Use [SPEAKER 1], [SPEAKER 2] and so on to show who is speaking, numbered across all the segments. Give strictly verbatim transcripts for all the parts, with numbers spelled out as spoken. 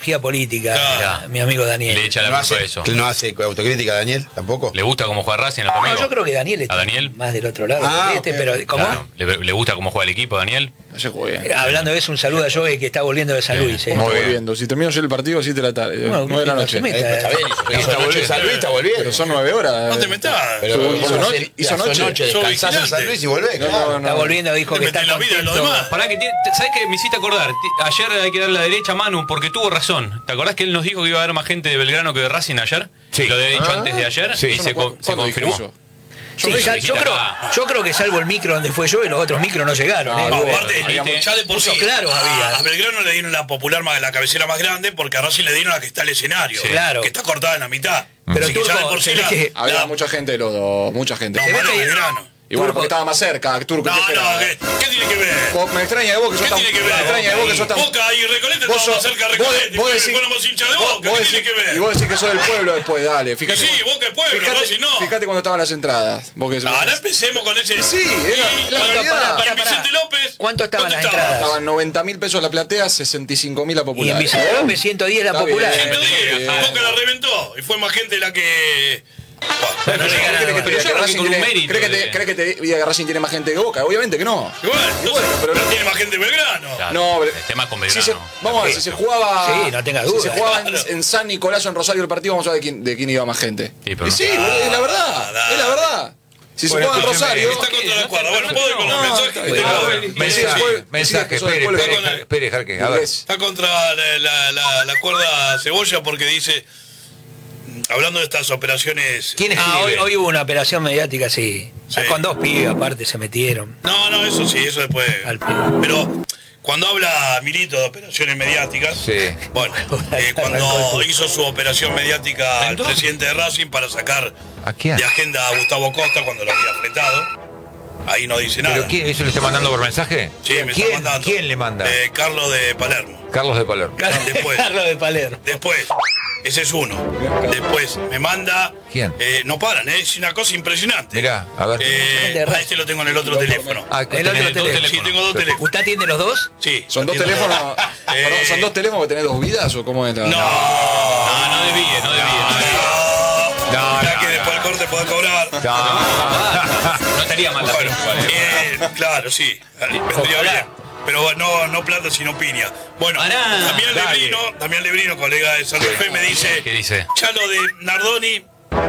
[SPEAKER 1] ideología política,
[SPEAKER 2] Claro.
[SPEAKER 1] mi amigo Daniel.
[SPEAKER 2] Le echa la
[SPEAKER 3] No
[SPEAKER 2] culpa
[SPEAKER 3] hace,
[SPEAKER 2] de eso.
[SPEAKER 3] no hace autocrítica, Daniel, tampoco.
[SPEAKER 2] ¿Le gusta cómo juega Racing a tu
[SPEAKER 1] No,
[SPEAKER 2] amigo?
[SPEAKER 1] yo creo que Daniel está
[SPEAKER 2] ¿A Daniel?
[SPEAKER 1] más del otro lado.
[SPEAKER 3] Ah,
[SPEAKER 1] este,
[SPEAKER 3] ok.
[SPEAKER 1] pero ¿cómo?
[SPEAKER 2] Claro. ¿Le, le gusta cómo juega el equipo, Daniel?
[SPEAKER 4] No se juega.
[SPEAKER 1] Mira, hablando de eso, un saludo a Joey que está volviendo de San Luis. ¿eh?
[SPEAKER 4] ¿Cómo
[SPEAKER 2] Muy
[SPEAKER 4] está
[SPEAKER 2] bien.
[SPEAKER 4] volviendo? Si termino yo el partido, siete de la tarde,
[SPEAKER 1] Bueno,
[SPEAKER 4] nueve de la
[SPEAKER 1] no
[SPEAKER 4] noche.
[SPEAKER 1] se meta.
[SPEAKER 3] Eh, está bien, hizo, hizo noche de San Luis, está volviendo.
[SPEAKER 4] Pero son nueve horas.
[SPEAKER 5] No te metas.
[SPEAKER 3] Pero
[SPEAKER 4] Hizo-
[SPEAKER 3] ¿cómo
[SPEAKER 4] hizo
[SPEAKER 3] hacer?
[SPEAKER 4] noche- hizo
[SPEAKER 3] Hizo
[SPEAKER 4] noche.
[SPEAKER 3] noche,
[SPEAKER 5] Yo
[SPEAKER 3] descansás en
[SPEAKER 5] vigilante.
[SPEAKER 3] San Luis y volvés,
[SPEAKER 4] No,
[SPEAKER 3] claro.
[SPEAKER 4] no, no.
[SPEAKER 1] Está volviendo, dijo
[SPEAKER 5] Te
[SPEAKER 1] que
[SPEAKER 5] metés
[SPEAKER 1] está
[SPEAKER 5] en la vida de los
[SPEAKER 1] contento.
[SPEAKER 5] demás.
[SPEAKER 2] Pará, que tiene- ¿sabés qué? Me hiciste acordar. Ti- Ayer hay que darle la derecha a Manu porque tuvo razón. ¿Te acordás que él nos dijo que iba a haber más gente de Belgrano que de Racing ayer?
[SPEAKER 3] Sí.
[SPEAKER 2] Lo había dicho
[SPEAKER 4] Ah.
[SPEAKER 2] antes de ayer
[SPEAKER 3] Sí.
[SPEAKER 2] y
[SPEAKER 4] Yo
[SPEAKER 2] se,
[SPEAKER 4] no
[SPEAKER 2] co-
[SPEAKER 4] puedo-
[SPEAKER 2] se
[SPEAKER 4] ¿cuándo dije
[SPEAKER 2] confirmó.
[SPEAKER 4] eso?
[SPEAKER 1] Sí,
[SPEAKER 2] no
[SPEAKER 1] ya-
[SPEAKER 2] dije
[SPEAKER 1] yo,
[SPEAKER 2] que
[SPEAKER 1] creo,
[SPEAKER 2] estaba-
[SPEAKER 1] yo creo que salvo el micro donde fue yo y los otros micros no llegaron.
[SPEAKER 4] No,
[SPEAKER 1] ¿eh?
[SPEAKER 4] no,
[SPEAKER 1] Porque-
[SPEAKER 5] Aparte,
[SPEAKER 2] Había-
[SPEAKER 5] ya de por sí,
[SPEAKER 1] Puso claro había.
[SPEAKER 5] a, a Belgrano le dieron la popular más la cabecera más grande porque a Racing le dieron la que está el escenario,
[SPEAKER 2] Sí.
[SPEAKER 1] Claro.
[SPEAKER 5] que está cortada en la mitad.
[SPEAKER 1] Pero
[SPEAKER 5] Así que ya de
[SPEAKER 1] Turco,
[SPEAKER 5] por sí
[SPEAKER 1] se ve
[SPEAKER 5] la-
[SPEAKER 1] que-
[SPEAKER 4] Había
[SPEAKER 5] la-
[SPEAKER 4] mucha gente de los dos, mucha gente.
[SPEAKER 5] no,
[SPEAKER 1] se ve
[SPEAKER 5] malo
[SPEAKER 1] que-
[SPEAKER 5] Belgrano.
[SPEAKER 4] Y bueno,
[SPEAKER 1] Turco-
[SPEAKER 4] porque estaba más cerca, Turco.
[SPEAKER 5] No,
[SPEAKER 4] ¿qué
[SPEAKER 5] no,
[SPEAKER 4] esperaba?
[SPEAKER 5] ¿qué, ¿qué tiene que ver?
[SPEAKER 4] Vos- Me extraña de vos que
[SPEAKER 5] ¿Qué
[SPEAKER 4] sos tan...
[SPEAKER 5] tiene que
[SPEAKER 4] Me
[SPEAKER 5] ver?
[SPEAKER 4] extraña de vos que sos tan...
[SPEAKER 5] Boca y Recoleta
[SPEAKER 4] Vos
[SPEAKER 5] estaban
[SPEAKER 4] sos-
[SPEAKER 5] más cerca de
[SPEAKER 4] vos-
[SPEAKER 5] Recoleta.
[SPEAKER 4] vos
[SPEAKER 5] y
[SPEAKER 4] decís-
[SPEAKER 5] fuéramos hinchas de
[SPEAKER 4] vos-
[SPEAKER 5] Boca.
[SPEAKER 4] vos
[SPEAKER 5] ¿Qué
[SPEAKER 4] decís-
[SPEAKER 5] tiene que ver?
[SPEAKER 4] Y vos decís que sos del pueblo después, dale. Fíjate,
[SPEAKER 5] Y sí, Boca es pueblo,
[SPEAKER 4] fíjate,
[SPEAKER 5] Racing no.
[SPEAKER 4] fíjate cuando estaban las entradas. Vos que
[SPEAKER 5] Ahora empecemos con ese.
[SPEAKER 4] Sí, era-
[SPEAKER 5] Y
[SPEAKER 4] la
[SPEAKER 5] para-
[SPEAKER 4] realidad.
[SPEAKER 5] para
[SPEAKER 1] Pará, pará.
[SPEAKER 5] Vicente López.
[SPEAKER 1] ¿Cuánto estaban las
[SPEAKER 5] estaba?
[SPEAKER 1] entradas?
[SPEAKER 4] Estaban noventa mil pesos la platea, sesenta y cinco mil la
[SPEAKER 1] Y
[SPEAKER 4] popular.
[SPEAKER 1] en Vicente López ciento diez la
[SPEAKER 4] Está bien.
[SPEAKER 1] popular.
[SPEAKER 5] ciento diez.
[SPEAKER 4] Bien.
[SPEAKER 5] Boca la reventó. Y fue más gente la que.
[SPEAKER 1] Pero no
[SPEAKER 4] ¿Crees
[SPEAKER 1] llegaron
[SPEAKER 4] que
[SPEAKER 1] a-
[SPEAKER 4] te
[SPEAKER 2] Pero
[SPEAKER 4] diga
[SPEAKER 2] yo
[SPEAKER 4] que
[SPEAKER 2] creo que
[SPEAKER 4] Racing
[SPEAKER 2] con un
[SPEAKER 4] tiene-
[SPEAKER 2] mérito
[SPEAKER 4] ¿Crees que
[SPEAKER 2] de-
[SPEAKER 4] te- crees que te diga que Racing tiene más gente que Boca? Obviamente que no.
[SPEAKER 5] Igual, no,
[SPEAKER 4] bueno, pero
[SPEAKER 5] pero
[SPEAKER 4] no-
[SPEAKER 5] tiene más gente Belgrano.
[SPEAKER 2] Claro.
[SPEAKER 4] No,
[SPEAKER 2] el tema con
[SPEAKER 4] si
[SPEAKER 2] Belgrano.
[SPEAKER 4] se- vamos a ver, si se jugaba.
[SPEAKER 1] Sí, no tenga
[SPEAKER 4] Si
[SPEAKER 1] duda.
[SPEAKER 4] se jugaba en,
[SPEAKER 5] Claro.
[SPEAKER 4] en San Nicolás o en Rosario el partido, vamos a ver de quién, de quién iba más gente.
[SPEAKER 2] Sí, pero
[SPEAKER 4] y
[SPEAKER 2] no.
[SPEAKER 4] sí, boludo, es la verdad.
[SPEAKER 5] Ah,
[SPEAKER 4] Es la verdad. Si se
[SPEAKER 3] Bueno,
[SPEAKER 4] jugaba en
[SPEAKER 3] escúcheme,
[SPEAKER 4] Rosario.
[SPEAKER 5] Está contra la cuerda. Bueno,
[SPEAKER 2] no,
[SPEAKER 5] puedo ir con los
[SPEAKER 4] no,
[SPEAKER 5] mensajes.
[SPEAKER 4] está
[SPEAKER 5] que
[SPEAKER 4] bien.
[SPEAKER 5] tengo.
[SPEAKER 4] Bueno,
[SPEAKER 3] Mensaje,
[SPEAKER 4] después-
[SPEAKER 3] mensaje,
[SPEAKER 4] decís que sos del
[SPEAKER 3] espere,
[SPEAKER 4] pueblo.
[SPEAKER 3] espere,
[SPEAKER 5] Con el-
[SPEAKER 3] espere, Jarque, a ver.
[SPEAKER 4] burgués.
[SPEAKER 5] Está contra la, la, la, la cuerda Cebolla porque dice. Hablando de estas operaciones.
[SPEAKER 3] ¿Quién
[SPEAKER 1] Ah, hoy,
[SPEAKER 3] escribe?
[SPEAKER 1] hoy hubo una operación mediática, sí.
[SPEAKER 5] Sí.
[SPEAKER 1] Con dos pibes aparte se metieron.
[SPEAKER 5] No, no, eso sí, eso después.
[SPEAKER 1] Al pibe.
[SPEAKER 5] Pero cuando habla Milito de operaciones mediáticas,
[SPEAKER 3] Sí.
[SPEAKER 5] bueno, eh, cuando hizo su operación mediática al
[SPEAKER 2] Entonces-
[SPEAKER 5] presidente de Racing para sacar
[SPEAKER 3] ¿A quién?
[SPEAKER 5] de agenda a Gustavo Costa cuando lo había fletado, ahí no dice nada.
[SPEAKER 3] ¿Pero quién? ¿Eso le está mandando por mensaje?
[SPEAKER 5] Sí, me
[SPEAKER 3] ¿Quién,
[SPEAKER 5] está mandando.
[SPEAKER 3] ¿Quién le manda?
[SPEAKER 5] Eh, Carlos de Palermo.
[SPEAKER 3] Carlos de Palermo.
[SPEAKER 5] Después.
[SPEAKER 1] Carlos de Palermo.
[SPEAKER 5] Después, ese es uno. Después me manda.
[SPEAKER 3] ¿Quién?
[SPEAKER 5] eh, no paran, ¿eh? Es una cosa impresionante.
[SPEAKER 3] Mirá, a ver.
[SPEAKER 5] Eh, a este lo tengo en el otro teléfono.
[SPEAKER 3] Ah,
[SPEAKER 1] El otro
[SPEAKER 3] tenés dos
[SPEAKER 1] teléfono.
[SPEAKER 5] Sí, tengo dos teléfonos.
[SPEAKER 1] ¿Usted atiende los dos?
[SPEAKER 5] Sí.
[SPEAKER 4] ¿Son dos
[SPEAKER 5] atiendo.
[SPEAKER 4] teléfonos? Perdón,
[SPEAKER 5] Eh,
[SPEAKER 4] ¿Son dos teléfonos que tenés dos vidas o cómo es la.?
[SPEAKER 5] No.
[SPEAKER 2] No, no debía, no debía. No, debía.
[SPEAKER 3] No,
[SPEAKER 5] Ya
[SPEAKER 3] no,
[SPEAKER 5] que
[SPEAKER 3] no.
[SPEAKER 5] después el corte puede cobrar.
[SPEAKER 3] No.
[SPEAKER 2] No estaría mal la
[SPEAKER 5] Bueno,
[SPEAKER 2] pregunta.
[SPEAKER 5] eh, claro, sí. Vendría bien. Pero no, no plata sino piña. Bueno,
[SPEAKER 2] Pará,
[SPEAKER 5] Damián
[SPEAKER 3] dale.
[SPEAKER 5] Lebrino, Damián Lebrino, colega de Santa Fe, me dice.
[SPEAKER 2] ¿Qué dice?
[SPEAKER 5] Ya lo de Nardoni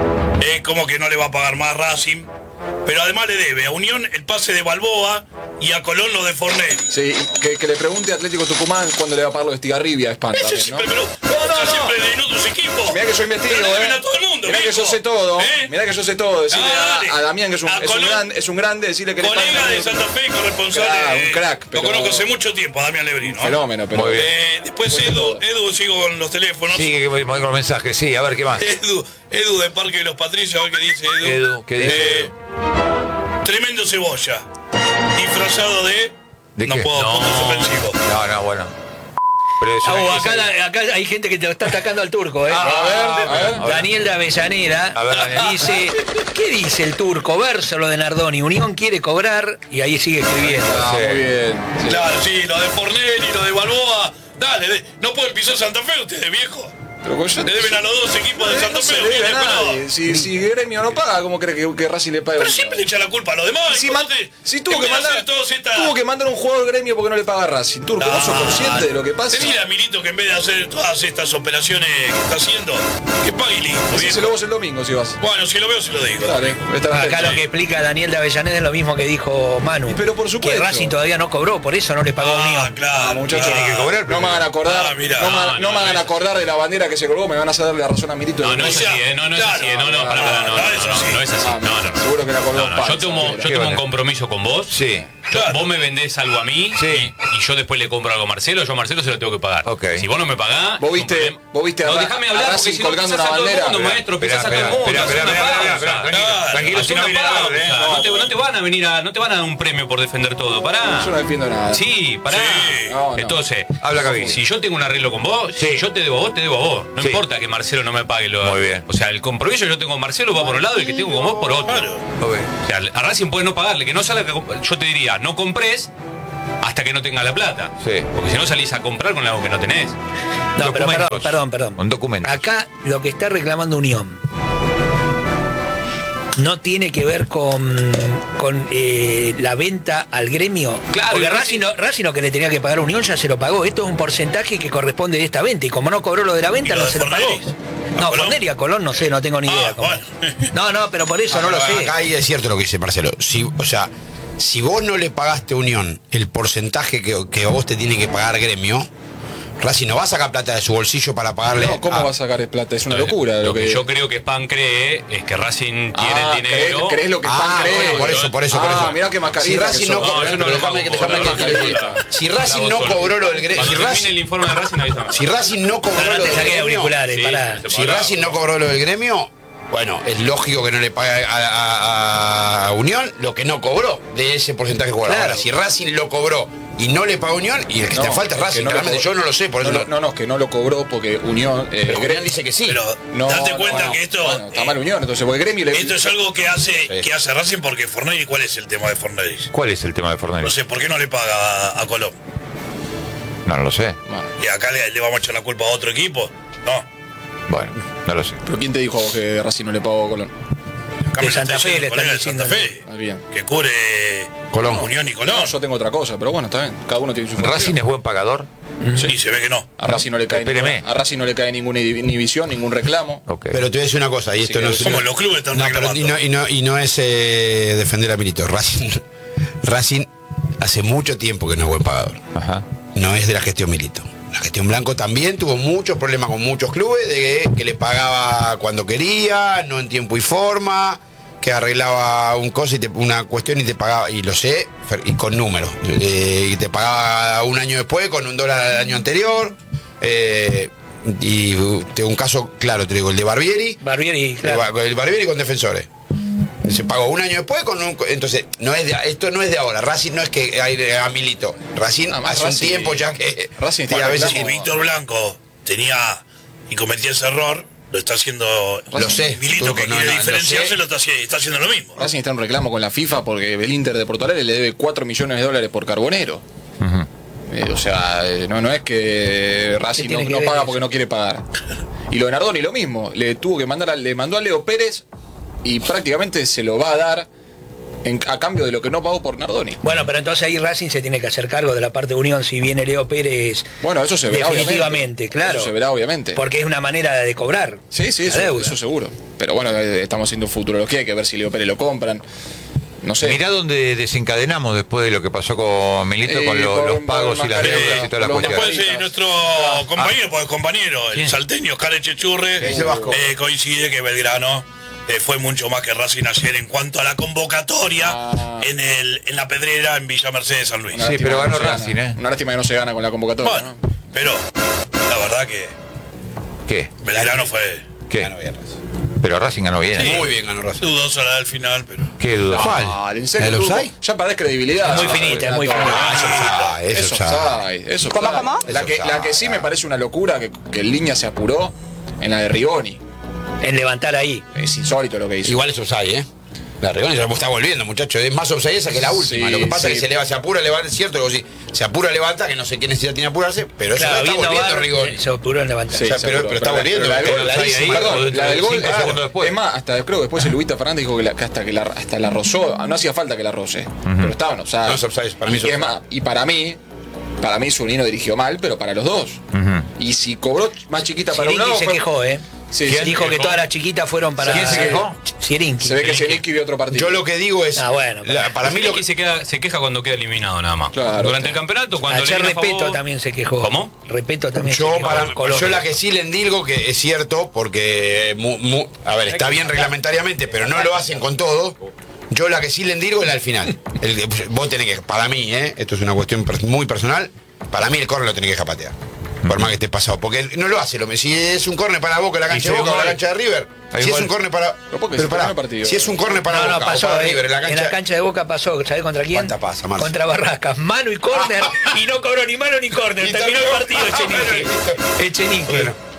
[SPEAKER 5] es como que no le va a pagar más Racing. Pero además le debe a Unión el pase de Balboa y a Colón lo de Fornelli.
[SPEAKER 4] Sí, que, que le pregunte a Atlético Tucumán cuándo le va a pagar lo de Estigarribia a Span
[SPEAKER 5] Eso
[SPEAKER 4] también,
[SPEAKER 5] siempre,
[SPEAKER 4] ¿no?
[SPEAKER 5] pero Boca siempre en otros equipos.
[SPEAKER 4] Mirá que yo investigo,
[SPEAKER 5] Pero le deben
[SPEAKER 4] eh.
[SPEAKER 5] a todo el mundo,
[SPEAKER 4] Mirá que
[SPEAKER 5] viejo.
[SPEAKER 4] yo sé todo.
[SPEAKER 5] ¿Eh?
[SPEAKER 4] Mirá que yo sé todo. Decirle
[SPEAKER 5] Dale.
[SPEAKER 4] a, a Damián que es un,
[SPEAKER 5] A
[SPEAKER 4] es un,
[SPEAKER 5] Colón.
[SPEAKER 4] gran, es un grande, decirle que le
[SPEAKER 5] Colega
[SPEAKER 4] pagan-
[SPEAKER 5] de Santa Fe y corresponsable.
[SPEAKER 4] Claro, un
[SPEAKER 5] eh,
[SPEAKER 4] crack,
[SPEAKER 5] Lo
[SPEAKER 4] pero-
[SPEAKER 5] conozco hace mucho tiempo, a Damián Lebrino. ¿eh?
[SPEAKER 4] Fenómeno, pero.
[SPEAKER 3] Muy bien.
[SPEAKER 5] Eh, después Edu, Edu, sigo con los teléfonos.
[SPEAKER 3] Sí, que voy voy con los mensajes. Sí, a ver, ¿qué más?
[SPEAKER 5] Edu, Edu de Parque de los Patricios, a ver qué dice Edu.
[SPEAKER 3] Edu, ¿qué dice
[SPEAKER 5] Eh,
[SPEAKER 3] Edu?
[SPEAKER 5] Tremendo Cebolla. Disfrazado de.
[SPEAKER 3] ¿De
[SPEAKER 5] no
[SPEAKER 3] qué?
[SPEAKER 5] puedo,
[SPEAKER 2] No.
[SPEAKER 5] punto suspensivo.
[SPEAKER 3] No, no, bueno. Pero eso,
[SPEAKER 1] Ah,
[SPEAKER 3] eso-
[SPEAKER 1] acá, la- acá hay gente que te está atacando al turco, ¿eh?
[SPEAKER 3] Ah, a ver, a ver.
[SPEAKER 1] Daniel de Avellaneda
[SPEAKER 3] A ver, Daniel.
[SPEAKER 1] dice, ¿qué dice el turco? Verso lo de Nardoni, Unión quiere cobrar y ahí sigue escribiendo.
[SPEAKER 4] Ah,
[SPEAKER 3] Sí.
[SPEAKER 4] muy bien. Sí.
[SPEAKER 5] Claro, sí, lo de Fornelli, lo de Balboa. Dale, de- no pueden pisar Santa Fe ustedes, viejo.
[SPEAKER 4] Pero con yo-
[SPEAKER 5] Le deben a los dos equipos de
[SPEAKER 4] Eh,
[SPEAKER 5] Santa
[SPEAKER 4] no
[SPEAKER 5] Fe.
[SPEAKER 4] se
[SPEAKER 5] ¿o
[SPEAKER 4] le
[SPEAKER 5] quién
[SPEAKER 4] debe a
[SPEAKER 5] es
[SPEAKER 4] nadie.
[SPEAKER 5] pelado?
[SPEAKER 4] Si, si Gremio no paga, ¿cómo cree que, que Racing le paga?
[SPEAKER 5] Pero siempre le echa la culpa a los demás.
[SPEAKER 4] Si,
[SPEAKER 5] ¿y
[SPEAKER 4] man-
[SPEAKER 5] cómo te-
[SPEAKER 4] si tuvo,
[SPEAKER 5] en
[SPEAKER 4] que
[SPEAKER 5] vez de
[SPEAKER 4] mandar,
[SPEAKER 5] hacer todos esta-
[SPEAKER 4] tuvo que mandar un jugador Gremio porque no le paga a Racing. Turco, ¿vos sos
[SPEAKER 5] Ah,
[SPEAKER 4] consciente de lo que pasa?
[SPEAKER 5] Decile a Milito que en vez de hacer todas estas operaciones que está haciendo, que pague y listo.
[SPEAKER 4] Decíselo
[SPEAKER 5] viejo.
[SPEAKER 4] vos el domingo si vas.
[SPEAKER 5] Bueno, si lo veo, se lo digo.
[SPEAKER 4] Dale, estar
[SPEAKER 1] Acá
[SPEAKER 4] atento.
[SPEAKER 1] lo que explica Daniel de Avellaneda es lo mismo que dijo Manu.
[SPEAKER 4] Pero por supuesto.
[SPEAKER 1] Que Racing todavía no cobró, por eso no le pagó a
[SPEAKER 5] Ah,
[SPEAKER 1] Unión.
[SPEAKER 5] claro.
[SPEAKER 4] Ah, muchachos,
[SPEAKER 5] claro.
[SPEAKER 3] tiene que cobrar.
[SPEAKER 4] No me hagan acordar,
[SPEAKER 5] Ah, mirá.
[SPEAKER 4] no, me-
[SPEAKER 2] No,
[SPEAKER 4] no
[SPEAKER 2] no,
[SPEAKER 4] me hagan
[SPEAKER 2] no.
[SPEAKER 4] acordar de la bandera que se colgó, me van a hacer darle la razón a Milito.
[SPEAKER 2] No, no
[SPEAKER 5] O
[SPEAKER 2] es
[SPEAKER 5] sea,
[SPEAKER 2] así, ¿eh? No, no es
[SPEAKER 5] claro,
[SPEAKER 2] así, ¿eh? No, no, pará, pará, no, no,
[SPEAKER 5] no es
[SPEAKER 2] no,
[SPEAKER 5] así.
[SPEAKER 2] no es así.
[SPEAKER 4] Ah,
[SPEAKER 2] No, no, no.
[SPEAKER 4] seguro que la colgó
[SPEAKER 2] No, no,
[SPEAKER 4] Paz,
[SPEAKER 2] yo tomo,
[SPEAKER 4] esa
[SPEAKER 2] yo
[SPEAKER 4] bandera.
[SPEAKER 2] tomo un
[SPEAKER 3] vale?
[SPEAKER 2] compromiso con vos.
[SPEAKER 3] Sí.
[SPEAKER 5] Claro.
[SPEAKER 2] Vos me vendés algo a mí
[SPEAKER 3] Sí.
[SPEAKER 2] y, y yo después le compro algo a Marcelo, yo a Marcelo se lo tengo que pagar.
[SPEAKER 3] Ok.
[SPEAKER 2] Si vos no me pagás.
[SPEAKER 4] ¿Vos
[SPEAKER 2] es un
[SPEAKER 4] viste-
[SPEAKER 2] problema.
[SPEAKER 4] vos viste a
[SPEAKER 2] No,
[SPEAKER 4] Ra-
[SPEAKER 2] déjame
[SPEAKER 4] a
[SPEAKER 2] hablar
[SPEAKER 4] Racing
[SPEAKER 2] porque si no
[SPEAKER 4] colgando
[SPEAKER 2] pisás
[SPEAKER 4] una
[SPEAKER 2] a todo el
[SPEAKER 4] bandera?
[SPEAKER 2] mundo,
[SPEAKER 4] Esperá,
[SPEAKER 2] maestro,
[SPEAKER 3] Espera,
[SPEAKER 2] pisás a todo el
[SPEAKER 3] espera,
[SPEAKER 2] mundo.
[SPEAKER 3] espera,
[SPEAKER 2] hacé
[SPEAKER 3] espera,
[SPEAKER 2] una
[SPEAKER 3] espera,
[SPEAKER 2] pausa.
[SPEAKER 3] espera, tranquilo,
[SPEAKER 2] Claro,
[SPEAKER 3] tranquilo,
[SPEAKER 2] hacé
[SPEAKER 3] si no
[SPEAKER 2] una
[SPEAKER 3] viene a hablar,
[SPEAKER 2] pausa.
[SPEAKER 3] ¿eh?
[SPEAKER 2] No te, no te van a venir a, no te van a dar un premio por defender todo, pará.
[SPEAKER 4] Yo no defiendo nada.
[SPEAKER 2] Sí, pará.
[SPEAKER 5] Sí.
[SPEAKER 4] No, no.
[SPEAKER 2] Entonces,
[SPEAKER 3] Habla, Gaby.
[SPEAKER 2] si yo tengo un arreglo con vos,
[SPEAKER 3] Sí.
[SPEAKER 2] si yo te debo a vos, te debo a vos. No
[SPEAKER 3] Sí.
[SPEAKER 2] importa que Marcelo no me pague lo.
[SPEAKER 3] Muy bien.
[SPEAKER 2] O sea, el compromiso yo tengo con Marcelo va por un lado y el que tengo con vos por otro.
[SPEAKER 5] Claro.
[SPEAKER 3] Ok.
[SPEAKER 2] O sea, a Racing puede no pagarle, que no salga. que comp- Yo te diría, no compres, hasta que no tenga la plata.
[SPEAKER 3] Sí.
[SPEAKER 2] Porque si no salís a comprar con algo que no tenés.
[SPEAKER 1] No, pero perdón,
[SPEAKER 3] Documentos.
[SPEAKER 1] perdón, perdón.
[SPEAKER 3] Un documento.
[SPEAKER 1] Acá lo que está reclamando Unión no tiene que ver con, con eh, la venta al gremio.
[SPEAKER 2] Claro,
[SPEAKER 1] Porque
[SPEAKER 2] y
[SPEAKER 1] Racing, no, Racing lo que le tenía que pagar a Unión ya se lo pagó. Esto es un porcentaje que corresponde de esta venta. Y como no cobró lo de la venta,
[SPEAKER 5] ¿Y lo
[SPEAKER 1] no
[SPEAKER 5] de
[SPEAKER 1] se lo pagó.
[SPEAKER 5] Fornelli? ¿A
[SPEAKER 1] No,
[SPEAKER 5] Colón?
[SPEAKER 1] Fornelli a Colón no sé, no tengo ni
[SPEAKER 5] Ah,
[SPEAKER 1] idea. cómo.
[SPEAKER 5] bueno.
[SPEAKER 1] No, no, pero por eso no lo sé.
[SPEAKER 6] Acá ahí es cierto lo que dice Marcelo. Si, o sea, si vos no le pagaste a Unión el porcentaje que, que vos te tiene que pagar gremio, Racing no va a sacar plata de su bolsillo para pagarle.
[SPEAKER 4] No, ¿cómo
[SPEAKER 6] a-
[SPEAKER 4] va a sacar plata? Es una locura.
[SPEAKER 2] Lo que yo creo que Span cree es que Racing tiene
[SPEAKER 4] Ah,
[SPEAKER 2] el dinero.
[SPEAKER 4] ¿crees, crees lo que Span
[SPEAKER 6] Ah,
[SPEAKER 4] cree?
[SPEAKER 6] bueno, por eso, por eso, por
[SPEAKER 4] Ah,
[SPEAKER 6] eso.
[SPEAKER 4] mirá qué mascarita
[SPEAKER 6] Si
[SPEAKER 4] que
[SPEAKER 6] Racing
[SPEAKER 4] sos.
[SPEAKER 6] no
[SPEAKER 2] No,
[SPEAKER 6] cobró,
[SPEAKER 2] yo no
[SPEAKER 6] pero
[SPEAKER 2] lo
[SPEAKER 6] déjame que déjame
[SPEAKER 2] hago,
[SPEAKER 6] que
[SPEAKER 2] no,
[SPEAKER 6] te-
[SPEAKER 2] no, no, no.
[SPEAKER 6] Si Racing no
[SPEAKER 2] Solo.
[SPEAKER 6] cobró lo del gremio,
[SPEAKER 2] Cuando
[SPEAKER 6] si
[SPEAKER 2] termine
[SPEAKER 6] Racing,
[SPEAKER 2] el informe de Racing avísame.
[SPEAKER 6] si Racing no cobró
[SPEAKER 1] Pero
[SPEAKER 6] lo
[SPEAKER 1] no te
[SPEAKER 6] del
[SPEAKER 1] saqué
[SPEAKER 6] gremio,
[SPEAKER 1] auriculares,
[SPEAKER 2] Sí,
[SPEAKER 1] pará.
[SPEAKER 2] se
[SPEAKER 6] si Racing no cobró lo del gremio, bueno, es lógico que no le pague a, a- a Unión lo que no cobró de ese porcentaje que cobró.
[SPEAKER 1] Claro.
[SPEAKER 6] Ahora, si Racing lo cobró y no le pagó a Unión, y el que
[SPEAKER 4] No,
[SPEAKER 6] te falta es
[SPEAKER 4] que
[SPEAKER 6] Racing,
[SPEAKER 4] no lo
[SPEAKER 6] realmente
[SPEAKER 4] cobró.
[SPEAKER 6] yo no lo sé, por eso
[SPEAKER 4] No,
[SPEAKER 6] no,
[SPEAKER 4] no, no, es que no lo cobró porque Unión. eh,
[SPEAKER 6] pero
[SPEAKER 4] Gremio-
[SPEAKER 6] Unión dice que sí.
[SPEAKER 5] Pero
[SPEAKER 4] No,
[SPEAKER 5] date
[SPEAKER 4] no,
[SPEAKER 5] cuenta
[SPEAKER 4] no.
[SPEAKER 5] que esto.
[SPEAKER 4] Bueno, está
[SPEAKER 5] eh,
[SPEAKER 4] mal Unión, entonces, porque Gremio le.
[SPEAKER 5] Esto es algo que hace,
[SPEAKER 6] Sí.
[SPEAKER 5] que hace Racing porque Fornelli, ¿cuál es el tema de Fornelli?
[SPEAKER 3] ¿Cuál es el tema de Fornelli?
[SPEAKER 5] No sé, ¿por qué no le paga a, a Colón?
[SPEAKER 3] No, no lo sé.
[SPEAKER 4] Bueno,
[SPEAKER 5] ¿Y acá le, le vamos a echar la culpa a otro equipo? No.
[SPEAKER 3] Bueno, no lo sé.
[SPEAKER 4] pero ¿quién te dijo a vos que Racing no le pagó a Colón?
[SPEAKER 5] Acá
[SPEAKER 1] De
[SPEAKER 5] me
[SPEAKER 1] Santa
[SPEAKER 5] está
[SPEAKER 1] Fe
[SPEAKER 5] diciendo
[SPEAKER 1] le
[SPEAKER 5] el colega
[SPEAKER 1] están
[SPEAKER 5] de Santa
[SPEAKER 1] diciendo.
[SPEAKER 5] Fe,
[SPEAKER 4] Ah, bien.
[SPEAKER 5] que cubre
[SPEAKER 6] Colón.
[SPEAKER 5] Unión y Colón.
[SPEAKER 4] No, yo tengo otra cosa, pero bueno, está bien. Cada uno tiene su
[SPEAKER 3] ¿Racing
[SPEAKER 4] función.
[SPEAKER 3] es buen pagador?
[SPEAKER 5] Sí, se ve que no.
[SPEAKER 4] A Racing no le cae
[SPEAKER 3] Espéreme.
[SPEAKER 4] ninguna, a Racing no le cae ninguna inhibición, ningún reclamo.
[SPEAKER 3] Ok.
[SPEAKER 6] Pero te voy a decir una cosa, y esto
[SPEAKER 4] que
[SPEAKER 6] no es.
[SPEAKER 5] Como los clubes están
[SPEAKER 6] No, pero-
[SPEAKER 5] reclamando.
[SPEAKER 6] y, no, y, no, y no es eh, defender a Milito. Racing, Racing hace mucho tiempo que no es buen pagador.
[SPEAKER 3] Ajá.
[SPEAKER 6] No es de la gestión Milito. La gestión Blanco también tuvo muchos problemas con muchos clubes, de que, que le pagaba cuando quería, no en tiempo y forma, que arreglaba un cosa y te- una cuestión y te pagaba, y lo sé, fer- y con números. Eh, y te pagaba un año después con un dólar al año anterior. eh, y uh, tengo un caso claro, te digo, el de Barbieri.
[SPEAKER 1] Barbieri,
[SPEAKER 6] El
[SPEAKER 1] claro.
[SPEAKER 6] Bar- El Barbieri con Defensores. Se pagó un año después con un. Entonces, no es de, esto no es de ahora. Racing no es que hay a Milito. Racing
[SPEAKER 4] Además,
[SPEAKER 6] hace un
[SPEAKER 4] Racing-
[SPEAKER 6] tiempo ya que.
[SPEAKER 4] Racing
[SPEAKER 6] y a
[SPEAKER 4] está
[SPEAKER 6] veces.
[SPEAKER 5] Si
[SPEAKER 4] reclamo-
[SPEAKER 5] Víctor Blanco tenía y cometía ese error, lo está haciendo.
[SPEAKER 6] Lo sé,
[SPEAKER 5] Milito,
[SPEAKER 6] Turco,
[SPEAKER 5] que
[SPEAKER 6] no,
[SPEAKER 5] quiere
[SPEAKER 6] no, lo
[SPEAKER 5] diferenciarse,
[SPEAKER 6] sé.
[SPEAKER 5] lo está, haciendo- está haciendo lo mismo.
[SPEAKER 4] Racing está en un reclamo con la FIFA porque el Inter de Porto Alegre le debe cuatro millones de dólares por Carbonero.
[SPEAKER 3] Ujú.
[SPEAKER 4] Eh, o sea, eh, no, no es que Racing
[SPEAKER 1] tiene
[SPEAKER 4] no,
[SPEAKER 1] que
[SPEAKER 4] no
[SPEAKER 1] ver
[SPEAKER 4] paga
[SPEAKER 1] eso?
[SPEAKER 4] porque no quiere pagar. Y lo de Nardoni lo mismo. Le tuvo que mandar a, le mandó a Leo Pérez y prácticamente se lo va a dar en- a cambio de lo que no pagó por Nardoni.
[SPEAKER 1] Bueno, pero entonces ahí Racing se tiene que hacer cargo de la parte de Unión si viene Leo Pérez.
[SPEAKER 4] Bueno, eso se verá
[SPEAKER 1] Definitivamente,
[SPEAKER 4] obviamente.
[SPEAKER 1] claro.
[SPEAKER 4] Eso se verá obviamente.
[SPEAKER 1] Porque es una manera de cobrar.
[SPEAKER 4] Sí, sí,
[SPEAKER 1] la
[SPEAKER 4] eso,
[SPEAKER 1] deuda.
[SPEAKER 4] eso seguro. Pero bueno, eh, estamos haciendo futurología, hay que ver si Leo Pérez lo compran. No sé.
[SPEAKER 3] Mirá dónde desencadenamos después de lo que pasó con Milito,
[SPEAKER 4] Eh,
[SPEAKER 3] con lo-
[SPEAKER 4] con-
[SPEAKER 3] los pagos y
[SPEAKER 4] con
[SPEAKER 3] las
[SPEAKER 4] Mascarella,
[SPEAKER 3] deudas y todas las
[SPEAKER 4] con los
[SPEAKER 3] cuestiones.
[SPEAKER 5] Después eh, nuestro compañero, pues compañero, el
[SPEAKER 2] ¿Quién?
[SPEAKER 5] salteño Oscar Echechurre,
[SPEAKER 6] Es el Vasco.
[SPEAKER 5] eh, coincide que Belgrano eh, fue mucho más que Racing ayer en cuanto a la convocatoria
[SPEAKER 4] Ah.
[SPEAKER 5] en el en la Pedrera en Villa Mercedes San Luis.
[SPEAKER 4] Una
[SPEAKER 3] Sí,
[SPEAKER 4] lástima
[SPEAKER 3] pero
[SPEAKER 4] que
[SPEAKER 3] ganó
[SPEAKER 4] no se
[SPEAKER 3] Racing,
[SPEAKER 4] gana.
[SPEAKER 3] ¿eh?
[SPEAKER 4] Una lástima que no se gana con la convocatoria.
[SPEAKER 5] Bueno,
[SPEAKER 4] ¿no?
[SPEAKER 5] pero la verdad que
[SPEAKER 3] ¿Qué?
[SPEAKER 5] Belgrano fue
[SPEAKER 3] ¿Qué?
[SPEAKER 6] Ganó bien Racing.
[SPEAKER 3] Pero Racing ganó bien.
[SPEAKER 5] Sí.
[SPEAKER 6] Muy bien ganó Racing.
[SPEAKER 5] dudosa la del final, pero
[SPEAKER 3] ¿Qué duda?
[SPEAKER 4] Ah, ¿en serio?
[SPEAKER 6] ¿El
[SPEAKER 4] Turco?
[SPEAKER 6] offside?
[SPEAKER 4] Ya perdés credibilidad.
[SPEAKER 1] Es muy finita, es muy finita.
[SPEAKER 6] Ah, eso offside, eso
[SPEAKER 4] Eso
[SPEAKER 6] offside.
[SPEAKER 4] offside, eso
[SPEAKER 7] ¿Cómo,
[SPEAKER 4] offside.
[SPEAKER 7] cómo?
[SPEAKER 4] La que,
[SPEAKER 6] Eso
[SPEAKER 4] la que sí me parece una locura que, que el Línea se apuró en la de Rigoni.
[SPEAKER 1] En levantar ahí.
[SPEAKER 4] Es insólito lo que hizo.
[SPEAKER 6] Igual es offside, ¿eh? La Rigoni ya está volviendo, muchachos. Es más offside esa que la última.
[SPEAKER 4] Sí,
[SPEAKER 6] Lo que pasa
[SPEAKER 4] sí.
[SPEAKER 6] es que se levanta, se apura, levanta, es cierto, digo, sí, se apura, levanta, que no sé qué necesidad tiene apurarse, pero eso
[SPEAKER 1] Claro,
[SPEAKER 6] está
[SPEAKER 1] viendo
[SPEAKER 6] volviendo,
[SPEAKER 1] VAR,
[SPEAKER 6] Rigoni.
[SPEAKER 1] se apuró en levantar.
[SPEAKER 6] Sí. o sea,
[SPEAKER 4] se
[SPEAKER 6] pero-
[SPEAKER 4] apuró,
[SPEAKER 6] pero está
[SPEAKER 4] la-
[SPEAKER 6] volviendo,
[SPEAKER 4] la del
[SPEAKER 6] pero
[SPEAKER 4] gol, la
[SPEAKER 6] offside
[SPEAKER 4] del-
[SPEAKER 6] ahí,
[SPEAKER 4] perdón,
[SPEAKER 3] dentro
[SPEAKER 4] la
[SPEAKER 3] de
[SPEAKER 4] del gol,
[SPEAKER 3] cinco
[SPEAKER 4] claro.
[SPEAKER 3] segundos después.
[SPEAKER 4] Es más, hasta creo que después el Luita Fernández dijo que, la- que hasta que la, hasta la rozó, no hacía falta que la roce, pero estaban, o sea,
[SPEAKER 6] No es offside, para mí es
[SPEAKER 4] y, es
[SPEAKER 6] offside.
[SPEAKER 4] más, y para mí, para mí Zunino dirigió mal, pero para los dos.
[SPEAKER 3] Ujú.
[SPEAKER 4] Y si cobró más chiquita para un
[SPEAKER 1] Sirinki
[SPEAKER 4] lado,
[SPEAKER 1] se
[SPEAKER 4] fue-
[SPEAKER 1] quejó, ¿eh?
[SPEAKER 4] Sí,
[SPEAKER 1] ¿Quién
[SPEAKER 4] sí.
[SPEAKER 1] dijo que
[SPEAKER 2] quejó?
[SPEAKER 1] todas las chiquitas fueron para.
[SPEAKER 3] ¿Quién se quejó?
[SPEAKER 1] Sirinki.
[SPEAKER 4] se ve que Zielinski vio otro partido.
[SPEAKER 6] Yo lo que digo es.
[SPEAKER 1] Ah, bueno,
[SPEAKER 6] la- para mí lo
[SPEAKER 2] que
[SPEAKER 6] que.
[SPEAKER 2] se, queda, se queja cuando queda eliminado nada más.
[SPEAKER 4] Claro.
[SPEAKER 2] Durante el campeonato, cuando
[SPEAKER 1] Ayer
[SPEAKER 2] le viene a
[SPEAKER 1] Repeto
[SPEAKER 2] favor-
[SPEAKER 1] también se quejó.
[SPEAKER 2] ¿Cómo?
[SPEAKER 1] Repeto también
[SPEAKER 6] Yo,
[SPEAKER 1] se quejó.
[SPEAKER 6] para,
[SPEAKER 1] Colón.
[SPEAKER 6] yo la que sí le endilgo, que es cierto, porque, mu- mu- a ver, está bien reglamentariamente, pero no lo hacen con todo. Yo la que sí le endilgo es la al final. El, que- vos tenés que, para mí, ¿eh? Esto es una cuestión per- muy personal, para mí el córner lo tenés que dejar patear. Por más que esté pasado. Porque no lo hace. Lo, si es un córner para Boca, la cancha
[SPEAKER 3] Y
[SPEAKER 6] de
[SPEAKER 3] si
[SPEAKER 6] Boca o la
[SPEAKER 3] gol.
[SPEAKER 6] cancha de River.
[SPEAKER 3] Hay
[SPEAKER 6] Si es
[SPEAKER 3] gol.
[SPEAKER 6] un córner para.
[SPEAKER 4] Pero porque
[SPEAKER 6] pero
[SPEAKER 4] se
[SPEAKER 6] pará,
[SPEAKER 4] terminó el partido.
[SPEAKER 6] si es un córner para
[SPEAKER 1] No,
[SPEAKER 6] Boca
[SPEAKER 1] no,
[SPEAKER 6] o
[SPEAKER 1] pasó.
[SPEAKER 6] para
[SPEAKER 1] eh.
[SPEAKER 6] River, en la cancha.
[SPEAKER 1] En la cancha de Boca pasó. ¿Sabés contra quién?
[SPEAKER 6] ¿Cuánta pasa, Marce?
[SPEAKER 1] Contra Barracas. Mano y córner. Y no cobró ni mano ni córner.
[SPEAKER 6] Y
[SPEAKER 1] Terminó el
[SPEAKER 6] terminó.
[SPEAKER 1] partido Echenique. Echenique.
[SPEAKER 6] Bueno,